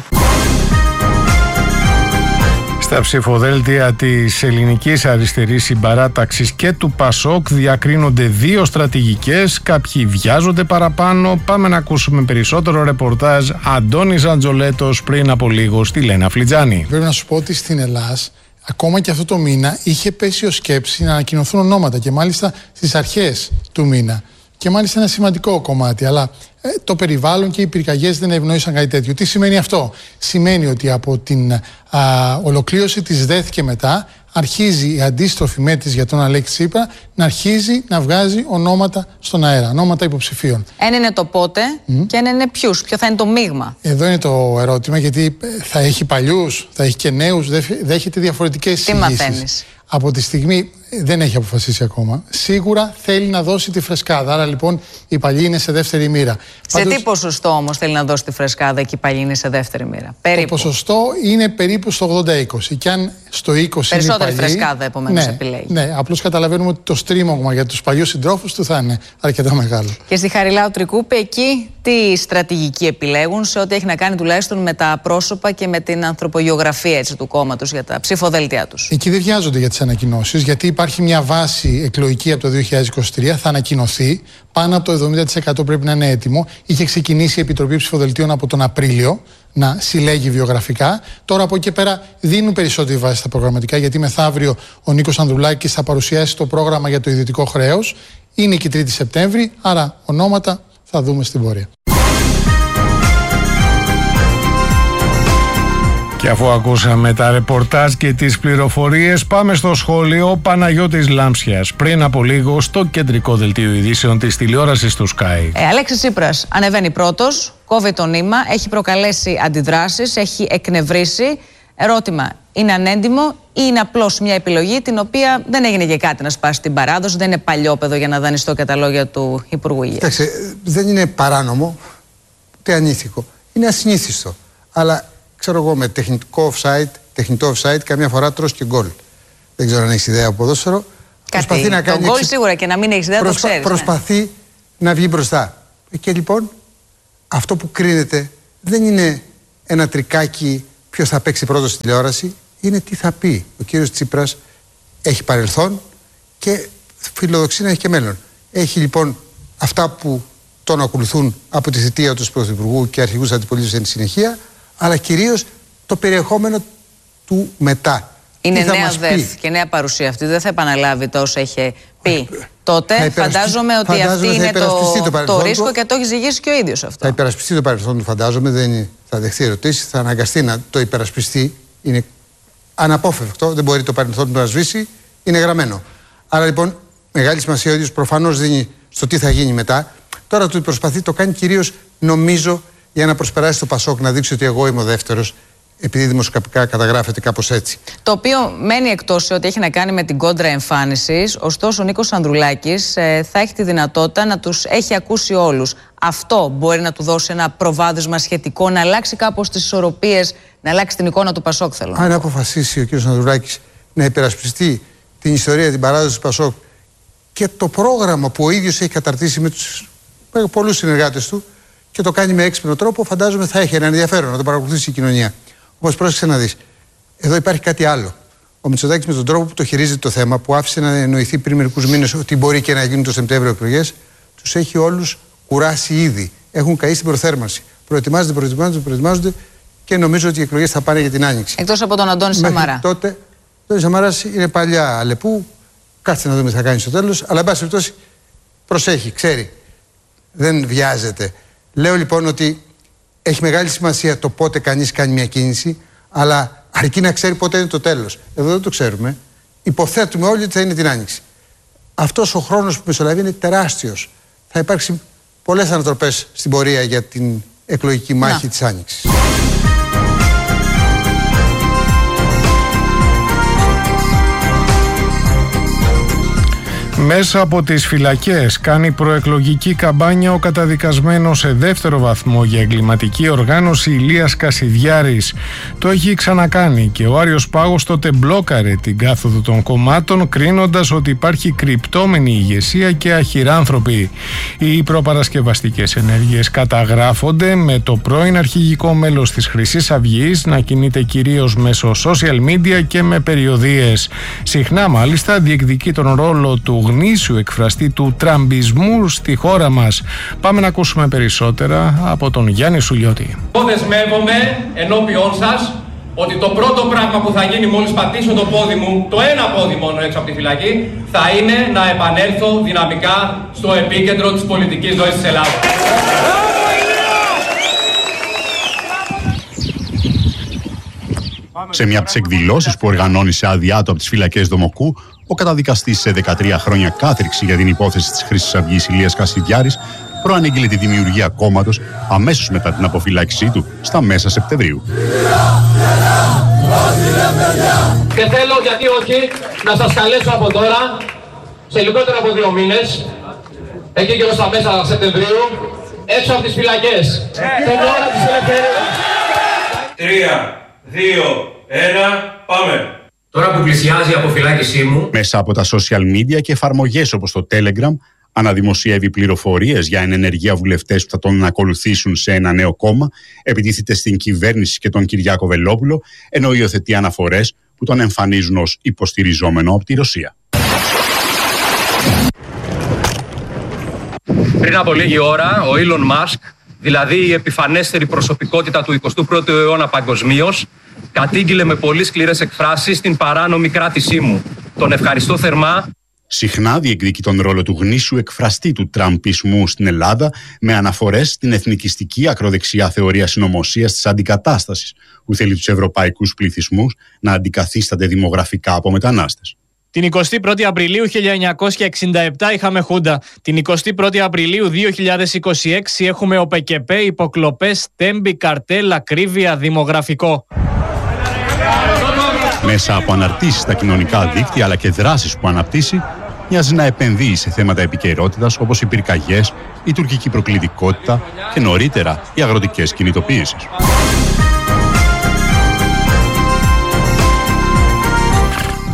Στα ψηφοδέλτια της ελληνικής αριστερής συμπαράταξης και του Πασόκ διακρίνονται δύο στρατηγικές, κάποιοι βιάζονται παραπάνω. Πάμε να ακούσουμε περισσότερο ρεπορτάζ. Αντώνης Αντζολέτος πριν από λίγο στη Λένα Φλιτζάνη. Πρέπει να σου πω ότι στην Ελλάδα, ακόμα και αυτό το μήνα, είχε πέσει ως σκέψη να ανακοινωθούν ονόματα και μάλιστα στις αρχές του μήνα. Και μάλιστα ένα σημαντικό κομμάτι, αλλά το περιβάλλον και οι πυρκαγιές δεν ευνόησαν κάτι τέτοιο. Τι σημαίνει αυτό? Σημαίνει ότι από την ολοκλήρωση της ΔΕΘ και μετά αρχίζει η αντίστροφη μέτρηση για τον Αλέξη Τσίπρα να αρχίζει να βγάζει ονόματα στον αέρα, ονόματα υποψηφίων. Ένα είναι το πότε και ένα είναι ποιους, ποιο θα είναι το μείγμα. Εδώ είναι το ερώτημα, γιατί θα έχει παλιούς, θα έχει και νέους, δέχεται διαφορετικές εισηγήσεις. Τι μαθαίνεις? Από τη στιγμή δεν έχει αποφασίσει ακόμα. Σίγουρα θέλει να δώσει τη φρεσκάδα. Άρα λοιπόν η παλιή είναι σε δεύτερη μοίρα. Σε τι ποσοστό όμως θέλει να δώσει τη φρεσκάδα και η παλιή είναι σε δεύτερη μοίρα? Το ποσοστό είναι περίπου στο 80-20. Και αν στο 20 περισσότερη είναι φρεσκάδα επομένως επιλέγει. Ναι, απλώς καταλαβαίνουμε ότι το στρίμωγμα για τους παλιούς συντρόφους του θα είναι αρκετά μεγάλο. Και στη Χαριλάου Τρικούπη, εκεί τι στρατηγική επιλέγουν σε ό,τι έχει να κάνει τουλάχιστον με τα πρόσωπα και με την ανθρωπογεωγραφία του κόμματος για τα ψηφοδέλτια τους? Εκεί δεν βιάζονται για τις ανακοινώσεις, γιατί υπάρχει μια βάση εκλογική από το 2023, θα ανακοινωθεί. Πάνω από το 70% πρέπει να είναι έτοιμο. Είχε ξεκινήσει η Επιτροπή Ψηφοδελτίων από τον Απρίλιο να συλλέγει βιογραφικά. Τώρα από εκεί πέρα δίνουν περισσότερη βάση στα προγραμματικά, γιατί μεθαύριο ο Νίκος Ανδρουλάκης θα παρουσιάσει το πρόγραμμα για το ιδιωτικό χρέος. Είναι και 3η Σεπτέμβρη, άρα ονόματα θα δούμε στην πορεία. Και αφού ακούσαμε τα ρεπορτάζ και τις πληροφορίες, πάμε στο σχόλιο. Παναγιώτης Λάμψιας πριν από λίγο στο κεντρικό δελτίο ειδήσεων της τηλεόρασης του Sky. Αλέξης Τσίπρας ανεβαίνει πρώτος, κόβει το νήμα, έχει προκαλέσει αντιδράσεις, έχει εκνευρίσει. Ερώτημα, είναι ανέντιμο ή είναι απλώς μια επιλογή την οποία δεν έγινε για κάτι να σπάσει την παράδοση, δεν είναι παλιόπαιδο για να δανειστώ και τα λόγια του Υπουργού Υγείας? Κοιτάξτε, δεν είναι παράνομο, ούτε ανήθικο. Είναι ασυνήθιστο. Αλλά ξέρω εγώ, με τεχνητό offside, καμιά φορά τρως και γκολ. Δεν ξέρω αν έχεις ιδέα από ποδόσφαιρο. Κάτι. Να κάνει γκολ σίγουρα, και να μην έχεις ιδέα, το ξέρεις. Προσπαθεί να βγει μπροστά. Και λοιπόν, αυτό που κρίνεται δεν είναι ένα τρικάκι ποιος θα παίξει πρώτος στη τηλεόραση, είναι τι θα πει. Ο κύριος Τσίπρας έχει παρελθόν και φιλοδοξεί να έχει και μέλλον. Έχει λοιπόν αυτά που τον ακολουθούν από τη θητεία του Πρωθυπουργού και αρχηγούς αντιπολίτευσης εν συνεχεία, αλλά κυρίως το περιεχόμενο του μετά. Είναι νέα ΔΕΘ και νέα παρουσία αυτή. Δεν θα επαναλάβει το όσο είχε πει τότε. Φαντάζομαι ότι αυτή είναι το ρίσκο και το έχει ζυγίσει και ο ίδιος αυτό. Θα υπερασπιστεί το παρελθόν του, φαντάζομαι. Δεν θα δεχθεί ερωτήσεις, θα αναγκαστεί να το υπερασπιστεί. Είναι αναπόφευκτο. Δεν μπορεί το παρελθόν του να σβήσει. Είναι γραμμένο. Άρα λοιπόν μεγάλη σημασία ο ίδιος προφανώς δίνει στο τι θα γίνει μετά. Τώρα του προσπαθεί, το κάνει κυρίως νομίζω για να προσπεράσει το Πασόκ, να δείξει ότι εγώ είμαι ο δεύτερος, επειδή δημοσιογραφικά καταγράφεται κάπως έτσι. Το οποίο μένει εκτός σε ό,τι έχει να κάνει με την κόντρα εμφάνισης. Ωστόσο, ο Νίκος Ανδρουλάκης θα έχει τη δυνατότητα να τους έχει ακούσει όλους. Αυτό μπορεί να του δώσει ένα προβάδισμα σχετικό, να αλλάξει κάπως τις ισορροπίες, να αλλάξει την εικόνα του Πασόκ, θέλω. Αν αποφασίσει ο κ. Ανδρουλάκης να υπερασπιστεί την ιστορία, την παράδοση του Πασόκ και το πρόγραμμα που ο ίδιος έχει καταρτήσει με τους πολλούς συνεργάτες του και το κάνει με έξυπνο τρόπο, φαντάζομαι θα έχει ένα ενδιαφέρον να το παρακολουθήσει η κοινωνία. Όμως πρόσεξε να δεις. Εδώ υπάρχει κάτι άλλο. Ο Μητσοτάκης με τον τρόπο που το χειρίζεται το θέμα, που άφησε να εννοηθεί πριν μερικούς μήνες ότι μπορεί και να γίνουν το Σεπτέμβριο εκλογές, τους έχει όλους κουράσει ήδη. Έχουν καεί στην προθέρμανση. Προετοιμάζονται και νομίζω ότι οι εκλογές θα πάνε για την Άνοιξη. Εκτός από τον Αντώνη Σαμαρά. Τότε, ο Αντώνης Σαμαράς είναι παλιά αλεπού. Κάτσε να δούμε τι θα κάνει στο τέλος. Αλλά εν πάση περιπτώσει προσέχει, ξέρει. Δεν βιάζεται. Λέω λοιπόν ότι έχει μεγάλη σημασία το πότε κανείς κάνει μια κίνηση, αλλά αρκεί να ξέρει πότε είναι το τέλος. Εδώ δεν το ξέρουμε. Υποθέτουμε όλοι ότι θα είναι την Άνοιξη. Αυτός ο χρόνος που μεσολαβεί είναι τεράστιος. Θα υπάρξει πολλές ανατροπές στην πορεία για την εκλογική μάχη της Άνοιξης. Μέσα από τις φυλακές κάνει προεκλογική καμπάνια ο καταδικασμένος σε δεύτερο βαθμό για εγκληματική οργάνωση Ηλίας Κασιδιάρης. Το έχει ξανακάνει και ο Άριος Πάγος τότε μπλόκαρε την κάθοδο των κομμάτων, κρίνοντας ότι υπάρχει κρυπτόμενη ηγεσία και αχυράνθρωποι. Οι προπαρασκευαστικές ενέργειες καταγράφονται, με το πρώην αρχηγικό μέλος της Χρυσής Αυγής να κινείται κυρίως μέσω social media και με περιοδίες. Συχνά μάλιστα διεκδικεί τον ρόλο του γνήσιου εκφραστή του τραμπισμού στη χώρα μας. Πάμε να ακούσουμε περισσότερα από τον Γιάννη Σουλιώτη. Εγώ δεσμεύομαι ενώπιόν σας ότι το πρώτο πράγμα που θα γίνει μόλις πατήσω το πόδι μου, το ένα πόδι μόνο έξω από τη φυλακή, θα είναι να επανέλθω δυναμικά στο επίκεντρο της πολιτικής ζωής της Ελλάδας. Σε μια από τις εκδηλώσεις που οργανώνει σε άδειά του από τις φυλακές Δομοκού, ο καταδικαστής σε 13 χρόνια κάθριξη για την υπόθεση της Χρυσής Αυγής Ηλίας Κασιδιάρης προανήγγειλε τη δημιουργία κόμματος αμέσως μετά την αποφυλάκησή του στα μέσα Σεπτεμβρίου. Και θέλω, γιατί όχι, να σας καλέσω από τώρα, σε λιγότερο από 2 μήνες, εκεί και στα μέσα Σεπτεμβρίου, έξω από τις φυλακές. Την ώρα της ελευθερίας. 3, 2, 1, πάμε. Τώρα που πλησιάζει η αποφυλάκησή μου, μέσα από τα social media και εφαρμογές όπως το Telegram, αναδημοσιεύει πληροφορίες για ενεργεία βουλευτές που θα τον ακολουθήσουν σε ένα νέο κόμμα, επιτίθεται στην κυβέρνηση και τον Κυριάκο Βελόπουλο, ενώ υιοθετεί αναφορές που τον εμφανίζουν ως υποστηριζόμενο από τη Ρωσία. Πριν από λίγη ώρα, ο Elon Musk, δηλαδή η επιφανέστερη προσωπικότητα του 21ου αιώνα παγκοσμίως, κατήγγειλε με πολύ σκληρές εκφράσεις την παράνομη κράτησή μου. Τον ευχαριστώ θερμά. Συχνά διεκδικεί τον ρόλο του γνήσιου εκφραστή του τραμπισμού στην Ελλάδα, με αναφορές στην εθνικιστική ακροδεξιά θεωρία συνωμοσίας της αντικατάστασης, που θέλει τους ευρωπαϊκούς πληθυσμούς να αντικαθίστανται δημογραφικά από μετανάστες. Την 21η Απριλίου 1967 είχαμε Χούντα. Την 21η Απριλίου 2026 έχουμε ΟΠΕΚΕΠΕ, υποκλοπές, τέμπη, καρτέλ, ακρίβεια, δημογραφικό. Μέσα από αναρτήσεις στα κοινωνικά δίκτυα αλλά και δράσεις που αναπτύσσει, μοιάζει να επενδύει σε θέματα επικαιρότητας όπως οι πυρκαγιές, η τουρκική προκλητικότητα και νωρίτερα οι αγροτικές κινητοποίησεις.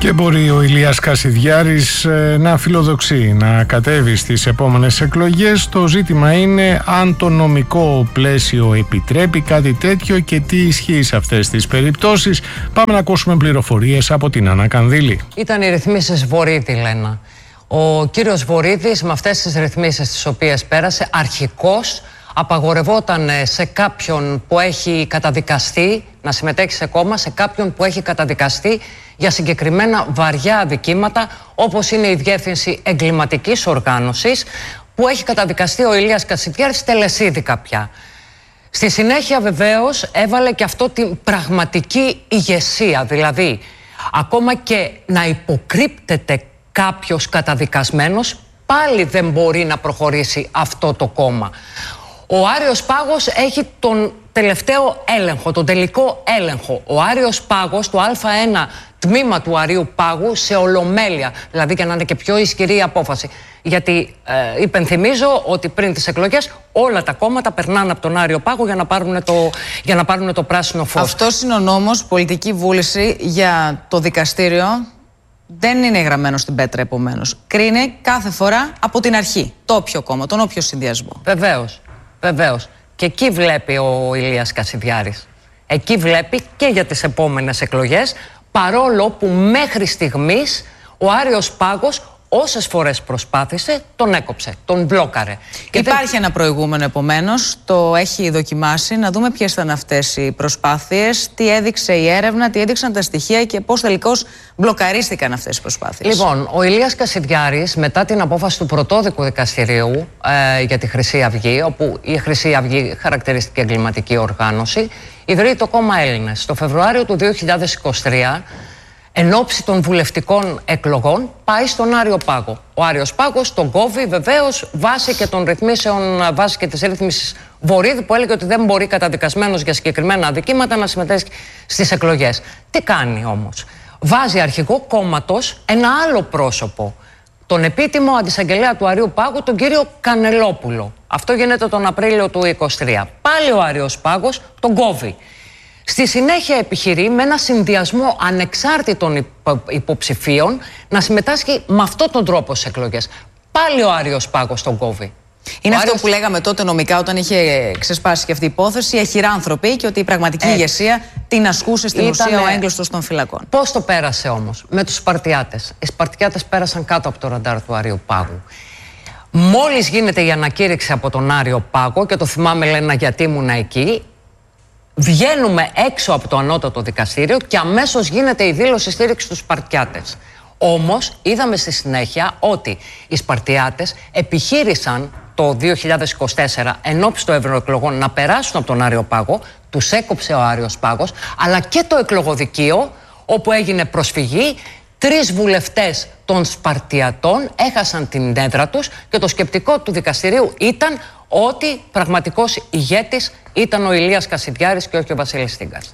Και μπορεί ο Ηλίας Κασιδιάρης να φιλοδοξεί να κατέβει στις επόμενες εκλογές. Το ζήτημα είναι αν το νομικό πλαίσιο επιτρέπει κάτι τέτοιο και τι ισχύει σε αυτές τις περιπτώσεις. Πάμε να ακούσουμε πληροφορίες από την Άννα Κανδύλη. Ήταν οι ρυθμίσεις Βορίδη, λένε. Ο κύριος Βορίδης με αυτές τις ρυθμίσεις τις οποίες πέρασε αρχικώς απαγορευόταν σε κάποιον που έχει καταδικαστεί να συμμετέχει σε κόμμα, σε κάποιον που έχει καταδικαστεί για συγκεκριμένα βαριά αδικήματα, όπως είναι η διεύθυνση εγκληματικής οργάνωσης, που έχει καταδικαστεί ο Ηλίας Κασιδιάρης τελεσίδικα πια. Στη συνέχεια βεβαίως έβαλε και αυτό την πραγματική ηγεσία, δηλαδή ακόμα και να υποκρύπτεται κάποιος καταδικασμένος, πάλι δεν μπορεί να προχωρήσει αυτό το κόμμα. Ο Άριος Πάγος έχει τον τελευταίο έλεγχο, τον τελικό έλεγχο. Ο Άριος Πάγος, το Α1 τμήμα του Αρείου Πάγου σε ολομέλεια, δηλαδή για να είναι και πιο ισχυρή η απόφαση. Γιατί υπενθυμίζω ότι πριν τις εκλογές όλα τα κόμματα περνάνε από τον Άριο Πάγο για να πάρουν το πράσινο φως. Αυτός είναι ο νόμος, πολιτική βούληση για το δικαστήριο. Δεν είναι γραμμένο στην πέτρα, επομένως. Κρίνει κάθε φορά από την αρχή το όποιο κόμμα, τον όποιο συνδυασμό. Βεβαίως, βεβαίως. Και εκεί βλέπει ο Ηλίας Κασιδιάρης. Εκεί βλέπει και για τις επόμενες εκλογές, παρόλο που μέχρι στιγμής ο Άριος Πάγος όσες φορές προσπάθησε, τον έκοψε, τον μπλόκαρε. Υπάρχει ένα προηγούμενο, επομένως, το έχει δοκιμάσει. Να δούμε ποιες ήταν αυτές οι προσπάθειες, τι έδειξε η έρευνα, τι έδειξαν τα στοιχεία και πώς τελικώς μπλοκαρίστηκαν αυτές οι προσπάθειες. Λοιπόν, ο Ηλίας Κασιδιάρης, μετά την απόφαση του πρωτόδικου δικαστηρίου για τη Χρυσή Αυγή, όπου η Χρυσή Αυγή χαρακτηριστική εγκληματική οργάνωση, ιδρύει το κόμμα Έλληνες. Το Φεβρουάριο του 2023, εν ώψη των βουλευτικών εκλογών, πάει στον Άριο Πάγο. Ο Άριος Πάγος τον κόβει βεβαίως βάσει και των ρυθμίσεων, βάσει και της ρύθμισης Βορίδη, που έλεγε ότι δεν μπορεί καταδικασμένος για συγκεκριμένα αδικήματα να συμμετέχει στις εκλογές. Τι κάνει όμως? Βάζει αρχηγό κόμματος ένα άλλο πρόσωπο, τον επίτιμο αντισαγγελέα του Αρείου Πάγου, τον κύριο Κανελόπουλο. Αυτό γίνεται τον Απρίλιο του 2023. Πάλι ο Άριος Πάγος τον κόβει. Στη συνέχεια επιχειρεί με ένα συνδυασμό ανεξάρτητων υποψηφίων να συμμετάσχει με αυτόν τον τρόπο στις εκλογές. Πάλι ο Άριος Πάγος τον κόβει. Είναι αυτό που λέγαμε τότε νομικά όταν είχε ξεσπάσει και αυτή η υπόθεση, οι αχυράνθρωποι, και ότι η πραγματική ηγεσία την ασκούσε στην ουσία ο έγκλειστος των φυλακών. Πώς το πέρασε όμως? Με τους Σπαρτιάτες. Οι Σπαρτιάτες πέρασαν κάτω από το ραντάρ του Αρείου Πάγου. Μόλις γίνεται η ανακήρυξη από τον Άριο Πάγο, και το θυμάμαι, λένε, γιατί ήμουν εκεί, βγαίνουμε έξω από το ανώτατο δικαστήριο και αμέσως γίνεται η δήλωση στήριξη στους Σπαρτιάτες. Όμως είδαμε στη συνέχεια ότι οι Σπαρτιάτες επιχείρησαν το 2024 ενώπιση των ευρωεκλογών να περάσουν από τον Άριο Πάγο, τους έκοψε ο Άριος Πάγος, αλλά και το εκλογοδικείο, όπου έγινε προσφυγή. 3 βουλευτές των Σπαρτιατών έχασαν την έδρα τους και το σκεπτικό του δικαστηρίου ήταν ότι πραγματικός ηγέτης ήταν ο Ηλίας Κασιδιάρης και όχι ο Βασίλης Στίγκας.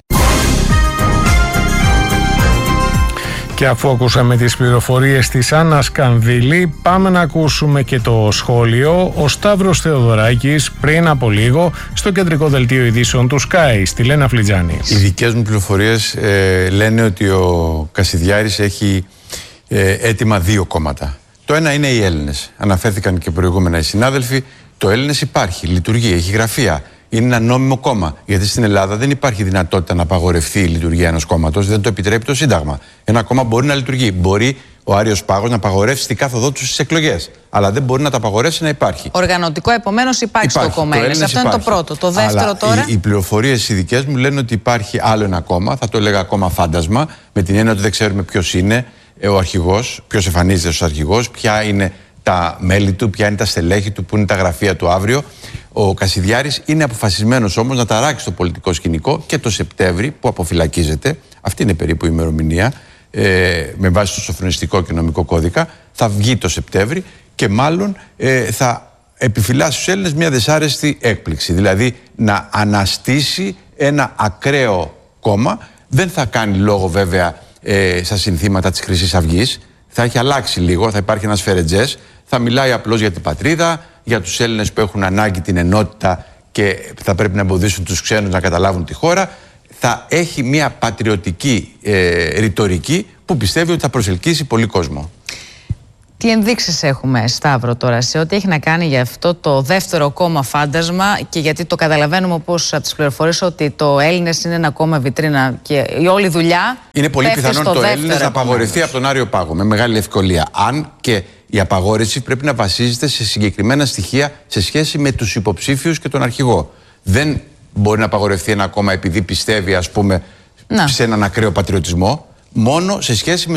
Και αφού ακούσαμε τις πληροφορίες της Άννας Κανδύλη, πάμε να ακούσουμε και το σχόλιο. Ο Σταύρος Θεοδωράκης πριν από λίγο στο κεντρικό δελτίο ειδήσεων του Sky, στη Λένα Φλιτζάνη. Οι δικές μου πληροφορίες λένε ότι ο Κασιδιάρης έχει έτοιμα 2 κόμματα. Το ένα είναι οι Έλληνες. Αναφέρθηκαν και προηγούμενα οι συνάδελφοι. Το Έλληνες υπάρχει, λειτουργεί, έχει γραφεία. Είναι ένα νόμιμο κόμμα. Γιατί στην Ελλάδα δεν υπάρχει δυνατότητα να απαγορευτεί η λειτουργία ενός κόμματος. Δεν το επιτρέπει το Σύνταγμα. Ένα κόμμα μπορεί να λειτουργεί. Μπορεί ο Άριος Πάγος να απαγορεύσει την κάθοδό του στις εκλογές. Αλλά δεν μπορεί να τα απαγορεύσει να υπάρχει. Οργανωτικό, επομένως, υπάρχει στο κόμμα Έλληνες. Αυτό είναι το πρώτο. Το δεύτερο, αλλά τώρα. Οι πληροφορίες οι δικές μου λένε ότι υπάρχει άλλο ένα κόμμα. Θα το έλεγα κόμμα φάντασμα. Με την έννοια ότι δεν ξέρουμε ποιος είναι ο αρχηγός, ποιος εμφανίζεται ως αρχηγός, ποια είναι τα μέλη του, ποια είναι τα στελέχη του, πού είναι τα γραφεία του αύριο. Ο Κασιδιάρης είναι αποφασισμένος όμως να ταράξει το πολιτικό σκηνικό και το Σεπτέμβρη που αποφυλακίζεται, αυτή είναι περίπου η ημερομηνία, με βάση το σοφρονιστικό και νομικό κώδικα, θα βγει το Σεπτέμβρη και μάλλον θα επιφυλάσει στους Έλληνες μια δυσάρεστη έκπληξη. Δηλαδή να αναστήσει ένα ακραίο κόμμα. Δεν θα κάνει λόγο βέβαια στα συνθήματα της Χρυσής Αυγής. Θα έχει αλλάξει λίγο, θα υπάρχει ένας φερετζές. Θα μιλάει απλώς για την πατρίδα, για τους Έλληνες που έχουν ανάγκη την ενότητα και θα πρέπει να εμποδίσουν τους ξένους να καταλάβουν τη χώρα. Θα έχει μια πατριωτική ρητορική που πιστεύει ότι θα προσελκύσει πολύ κόσμο. Τι ενδείξεις έχουμε, Σταύρο, τώρα σε ό,τι έχει να κάνει για αυτό το δεύτερο κόμμα φάντασμα, και γιατί το καταλαβαίνουμε, όπως από τις πληροφορίες, ότι το Έλληνες είναι ένα κόμμα βιτρίνα και η όλη δουλειά. Είναι πολύ πιθανόν το Έλληνες να απαγορευτεί από τον Άριο Πάγο με μεγάλη ευκολία. Αν και η απαγόρευση πρέπει να βασίζεται σε συγκεκριμένα στοιχεία σε σχέση με τους υποψήφιους και τον αρχηγό. Δεν μπορεί να απαγορευτεί ένα κόμμα επειδή πιστεύει, ας πούμε, σε έναν ακραίο πατριωτισμό. Μόνο σε σχέση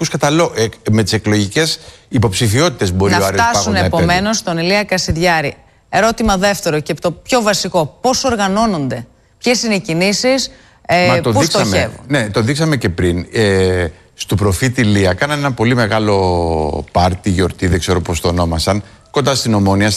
με τις εκλογικές υποψηφιότητες μπορεί ο Άριος Πάγος να φτάσουν επομένως στον Ηλία Κασιδιάρη. Ερώτημα δεύτερο και το πιο βασικό. Πώς οργανώνονται, ποιες είναι οι κινήσεις, πώς στοχεύουν? Ναι, το δείξαμε και πριν. Στο προφήτη Ηλία κάνανε ένα πολύ μεγάλο πάρτι, γιορτή, δεν ξέρω πώς το ονόμασαν, κοντά στην Ομόνια,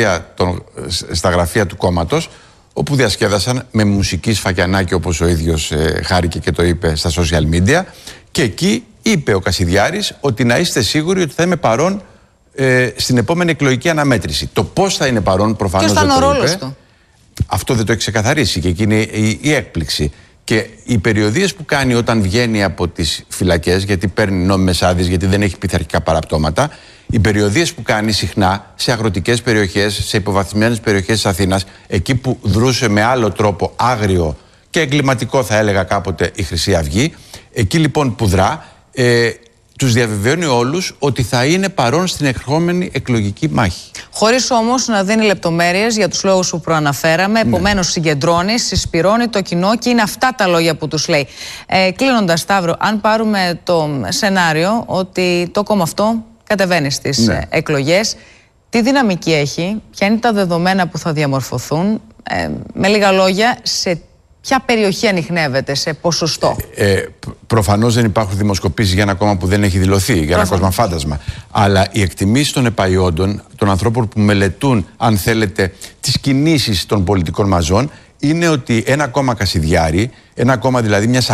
στα γραφεία του κόμματος, όπου διασκέδασαν με μουσική σφακιανάκι, όπως ο ίδιος χάρηκε και το είπε στα social media. Και εκεί είπε ο Κασιδιάρης ότι να είστε σίγουροι ότι θα είμαι παρόν στην επόμενη εκλογική αναμέτρηση. Το πώς θα είναι παρόν προφανώς δεν το είπε. Ποιος ήταν ο ρόλος του? Αυτό δεν το έχει ξεκαθαρίσει και εκεί είναι η έκπληξη. Και οι περιοδίες που κάνει όταν βγαίνει από τις φυλακές, γιατί παίρνει νόμιμες άδειες, γιατί δεν έχει πειθαρχικά παραπτώματα, οι περιοδίες που κάνει συχνά σε αγροτικές περιοχές, σε υποβαθμισμένες περιοχές της Αθήνας, εκεί που δρούσε με άλλο τρόπο άγριο και εγκληματικό, θα έλεγα κάποτε, η Χρυσή Αυγή, εκεί λοιπόν που δρά, τους διαβεβαιώνει όλους ότι θα είναι παρόν στην ερχόμενη εκλογική μάχη. Χωρίς όμως να δίνει λεπτομέρειες για τους λόγους που προαναφέραμε. Επομένως, συγκεντρώνει, συσπυρώνει το κοινό και είναι αυτά τα λόγια που τους λέει. Κλείνοντας, Σταύρο, αν πάρουμε το σενάριο ότι το κόμμα αυτό κατεβαίνει στις εκλογές, τι δυναμική έχει, ποια είναι τα δεδομένα που θα διαμορφωθούν, με λίγα λόγια, σε ποια περιοχή ανιχνεύεται, σε ποσοστό? Προφανώς δεν υπάρχουν δημοσκοπήσεις για ένα κόμμα που δεν έχει δηλωθεί, για ένα κόμμα φάντασμα. Αλλά οι εκτιμήσεις των επαϊόντων, των ανθρώπων που μελετούν, αν θέλετε, τις κινήσεις των πολιτικών μαζών, είναι ότι ένα κόμμα Κασιδιάρη, ένα κόμμα δηλαδή μιας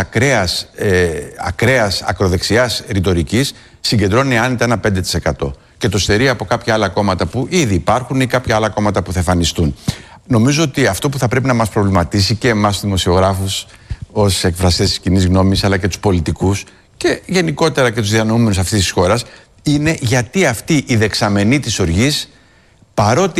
ακραίας ακροδεξιάς ρητορικής, συγκεντρώνει άνετα ένα 5%. Και το στερεί από κάποια άλλα κόμματα που ήδη υπάρχουν ή κάποια άλλα κόμματα που θα εμφανιστούν. Νομίζω ότι αυτό που θα πρέπει να μας προβληματίσει και εμάς τους δημοσιογράφους ως εκφραστές της κοινής γνώμης, αλλά και τους πολιτικούς και γενικότερα και τους διανοούμενους αυτής της χώρας, είναι γιατί αυτή η δεξαμενή της οργής, παρότι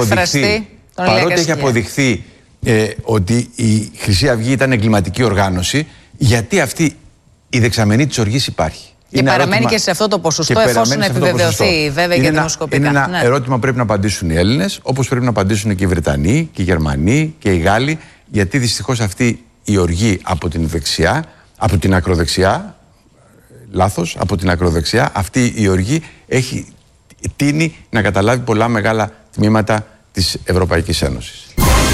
έχει αποδειχθεί ότι η Χρυσή Αυγή ήταν εγκληματική οργάνωση, γιατί αυτή η δεξαμενή της οργής υπάρχει. Και παραμένει και σε αυτό το ποσοστό, εφόσον επιβεβαιωθεί βέβαια και δημοσκοπικά. Είναι ένα ερώτημα που πρέπει να απαντήσουν οι Έλληνες, όπως πρέπει να απαντήσουν και οι Βρετανοί και οι Γερμανοί και οι Γάλλοι, γιατί δυστυχώς αυτή η οργή από την δεξιά, από την ακροδεξιά, από την ακροδεξιά, αυτή η οργή έχει τείνει να καταλάβει πολλά μεγάλα τμήματα της Ευρωπαϊκής Ένωσης.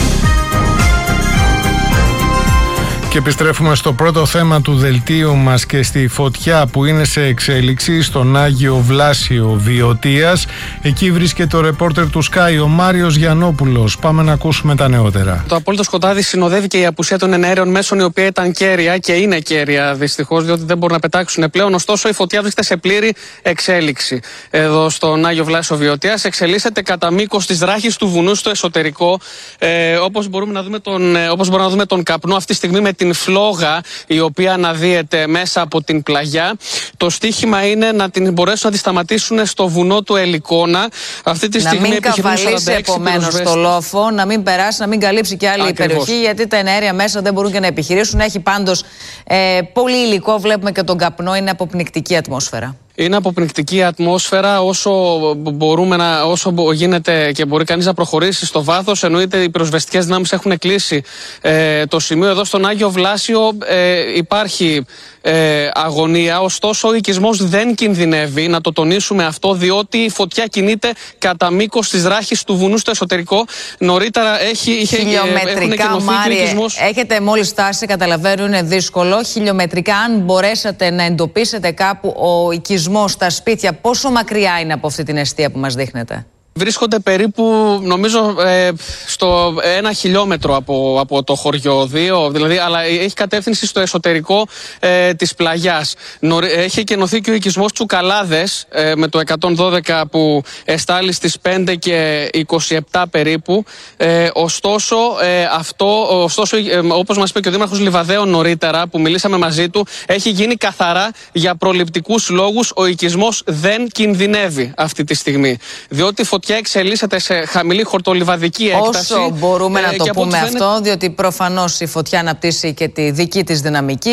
Και επιστρέφουμε στο πρώτο θέμα του δελτίου μας και στη φωτιά που είναι σε εξέλιξη στον Άγιο Βλάσιο Βιωτίας. Εκεί βρίσκεται ο ρεπόρτερ του Sky, ο Μάριος Γιαννόπουλος. Πάμε να ακούσουμε τα νεότερα. Το απόλυτο σκοτάδι συνοδεύει και η απουσία των εναέριων μέσων, η οποία ήταν κέρια και είναι κέρια δυστυχώς, διότι δεν μπορούν να πετάξουν πλέον. Ωστόσο, η φωτιά βρίσκεται σε πλήρη εξέλιξη. Εδώ στον Άγιο Βλάσιο Βιωτίας εξελίσσεται κατά μήκος της ράχης του βουνού στο εσωτερικό. Όπως μπορούμε να δούμε τον καπνό αυτή τη στιγμή με την φλόγα η οποία αναδύεται μέσα από την πλαγιά. Το στίχημα είναι να την μπορέσουν να τη σταματήσουν στο βουνό του Ελικόνα. Αυτή τη στιγμή να μην καβαλήσει επομένως στο λόφο, να μην περάσει, να μην καλύψει και άλλη περιοχή, γιατί τα εναέρια μέσα δεν μπορούν και να επιχειρήσουν. Έχει πάντως πολύ υλικό, βλέπουμε και τον καπνό, είναι αποπνικτική ατμόσφαιρα. Είναι αποπνικτική ατμόσφαιρα όσο γίνεται και μπορεί κανείς να προχωρήσει στο βάθος. Εννοείται οι πυροσβεστικές δυνάμεις έχουν κλείσει το σημείο. Εδώ στον Άγιο Βλάσιο υπάρχει αγωνία, ωστόσο ο οικισμός δεν κινδυνεύει, να το τονίσουμε αυτό, διότι η φωτιά κινείται κατά μήκος της ράχης του βουνού στο εσωτερικό. Νωρίτερα χιλιομετρικά, Μάρι, έχετε μόλις φτάσει, καταλαβαίνω είναι δύσκολο. Χιλιομετρικά, αν μπορέσατε να εντοπίσετε κάπου ο οικισμός, τα σπίτια, πόσο μακριά είναι από αυτή την εστία που μας δείχνετε? Βρίσκονται περίπου, νομίζω, στο 1 χιλιόμετρο από το χωριό, 2, δηλαδή, αλλά έχει κατεύθυνση στο εσωτερικό της πλαγιάς. Έχει εκενωθεί και ο οικισμός Τσουκαλάδες με το 112 που εστάλει στις 5 και 27 περίπου. Ωστόσο, όπως μας είπε και ο Δήμαρχος Λιβαδαίων νωρίτερα που μιλήσαμε μαζί του, έχει γίνει καθαρά για προληπτικούς λόγους. Ο οικισμός δεν κινδυνεύει αυτή τη στιγμή. Διότι η φωτιά εξελίσσεται σε χαμηλή χορτολιβαδική έκταση. Όσο μπορούμε να το πούμε αυτό, διότι προφανώς η φωτιά αναπτύσσει και τη δική της δυναμική.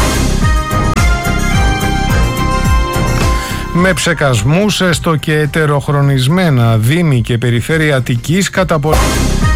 Με ψεκασμούς, έστω και ετεροχρονισμένα, Δήμοι και Περιφέρεια Αττικής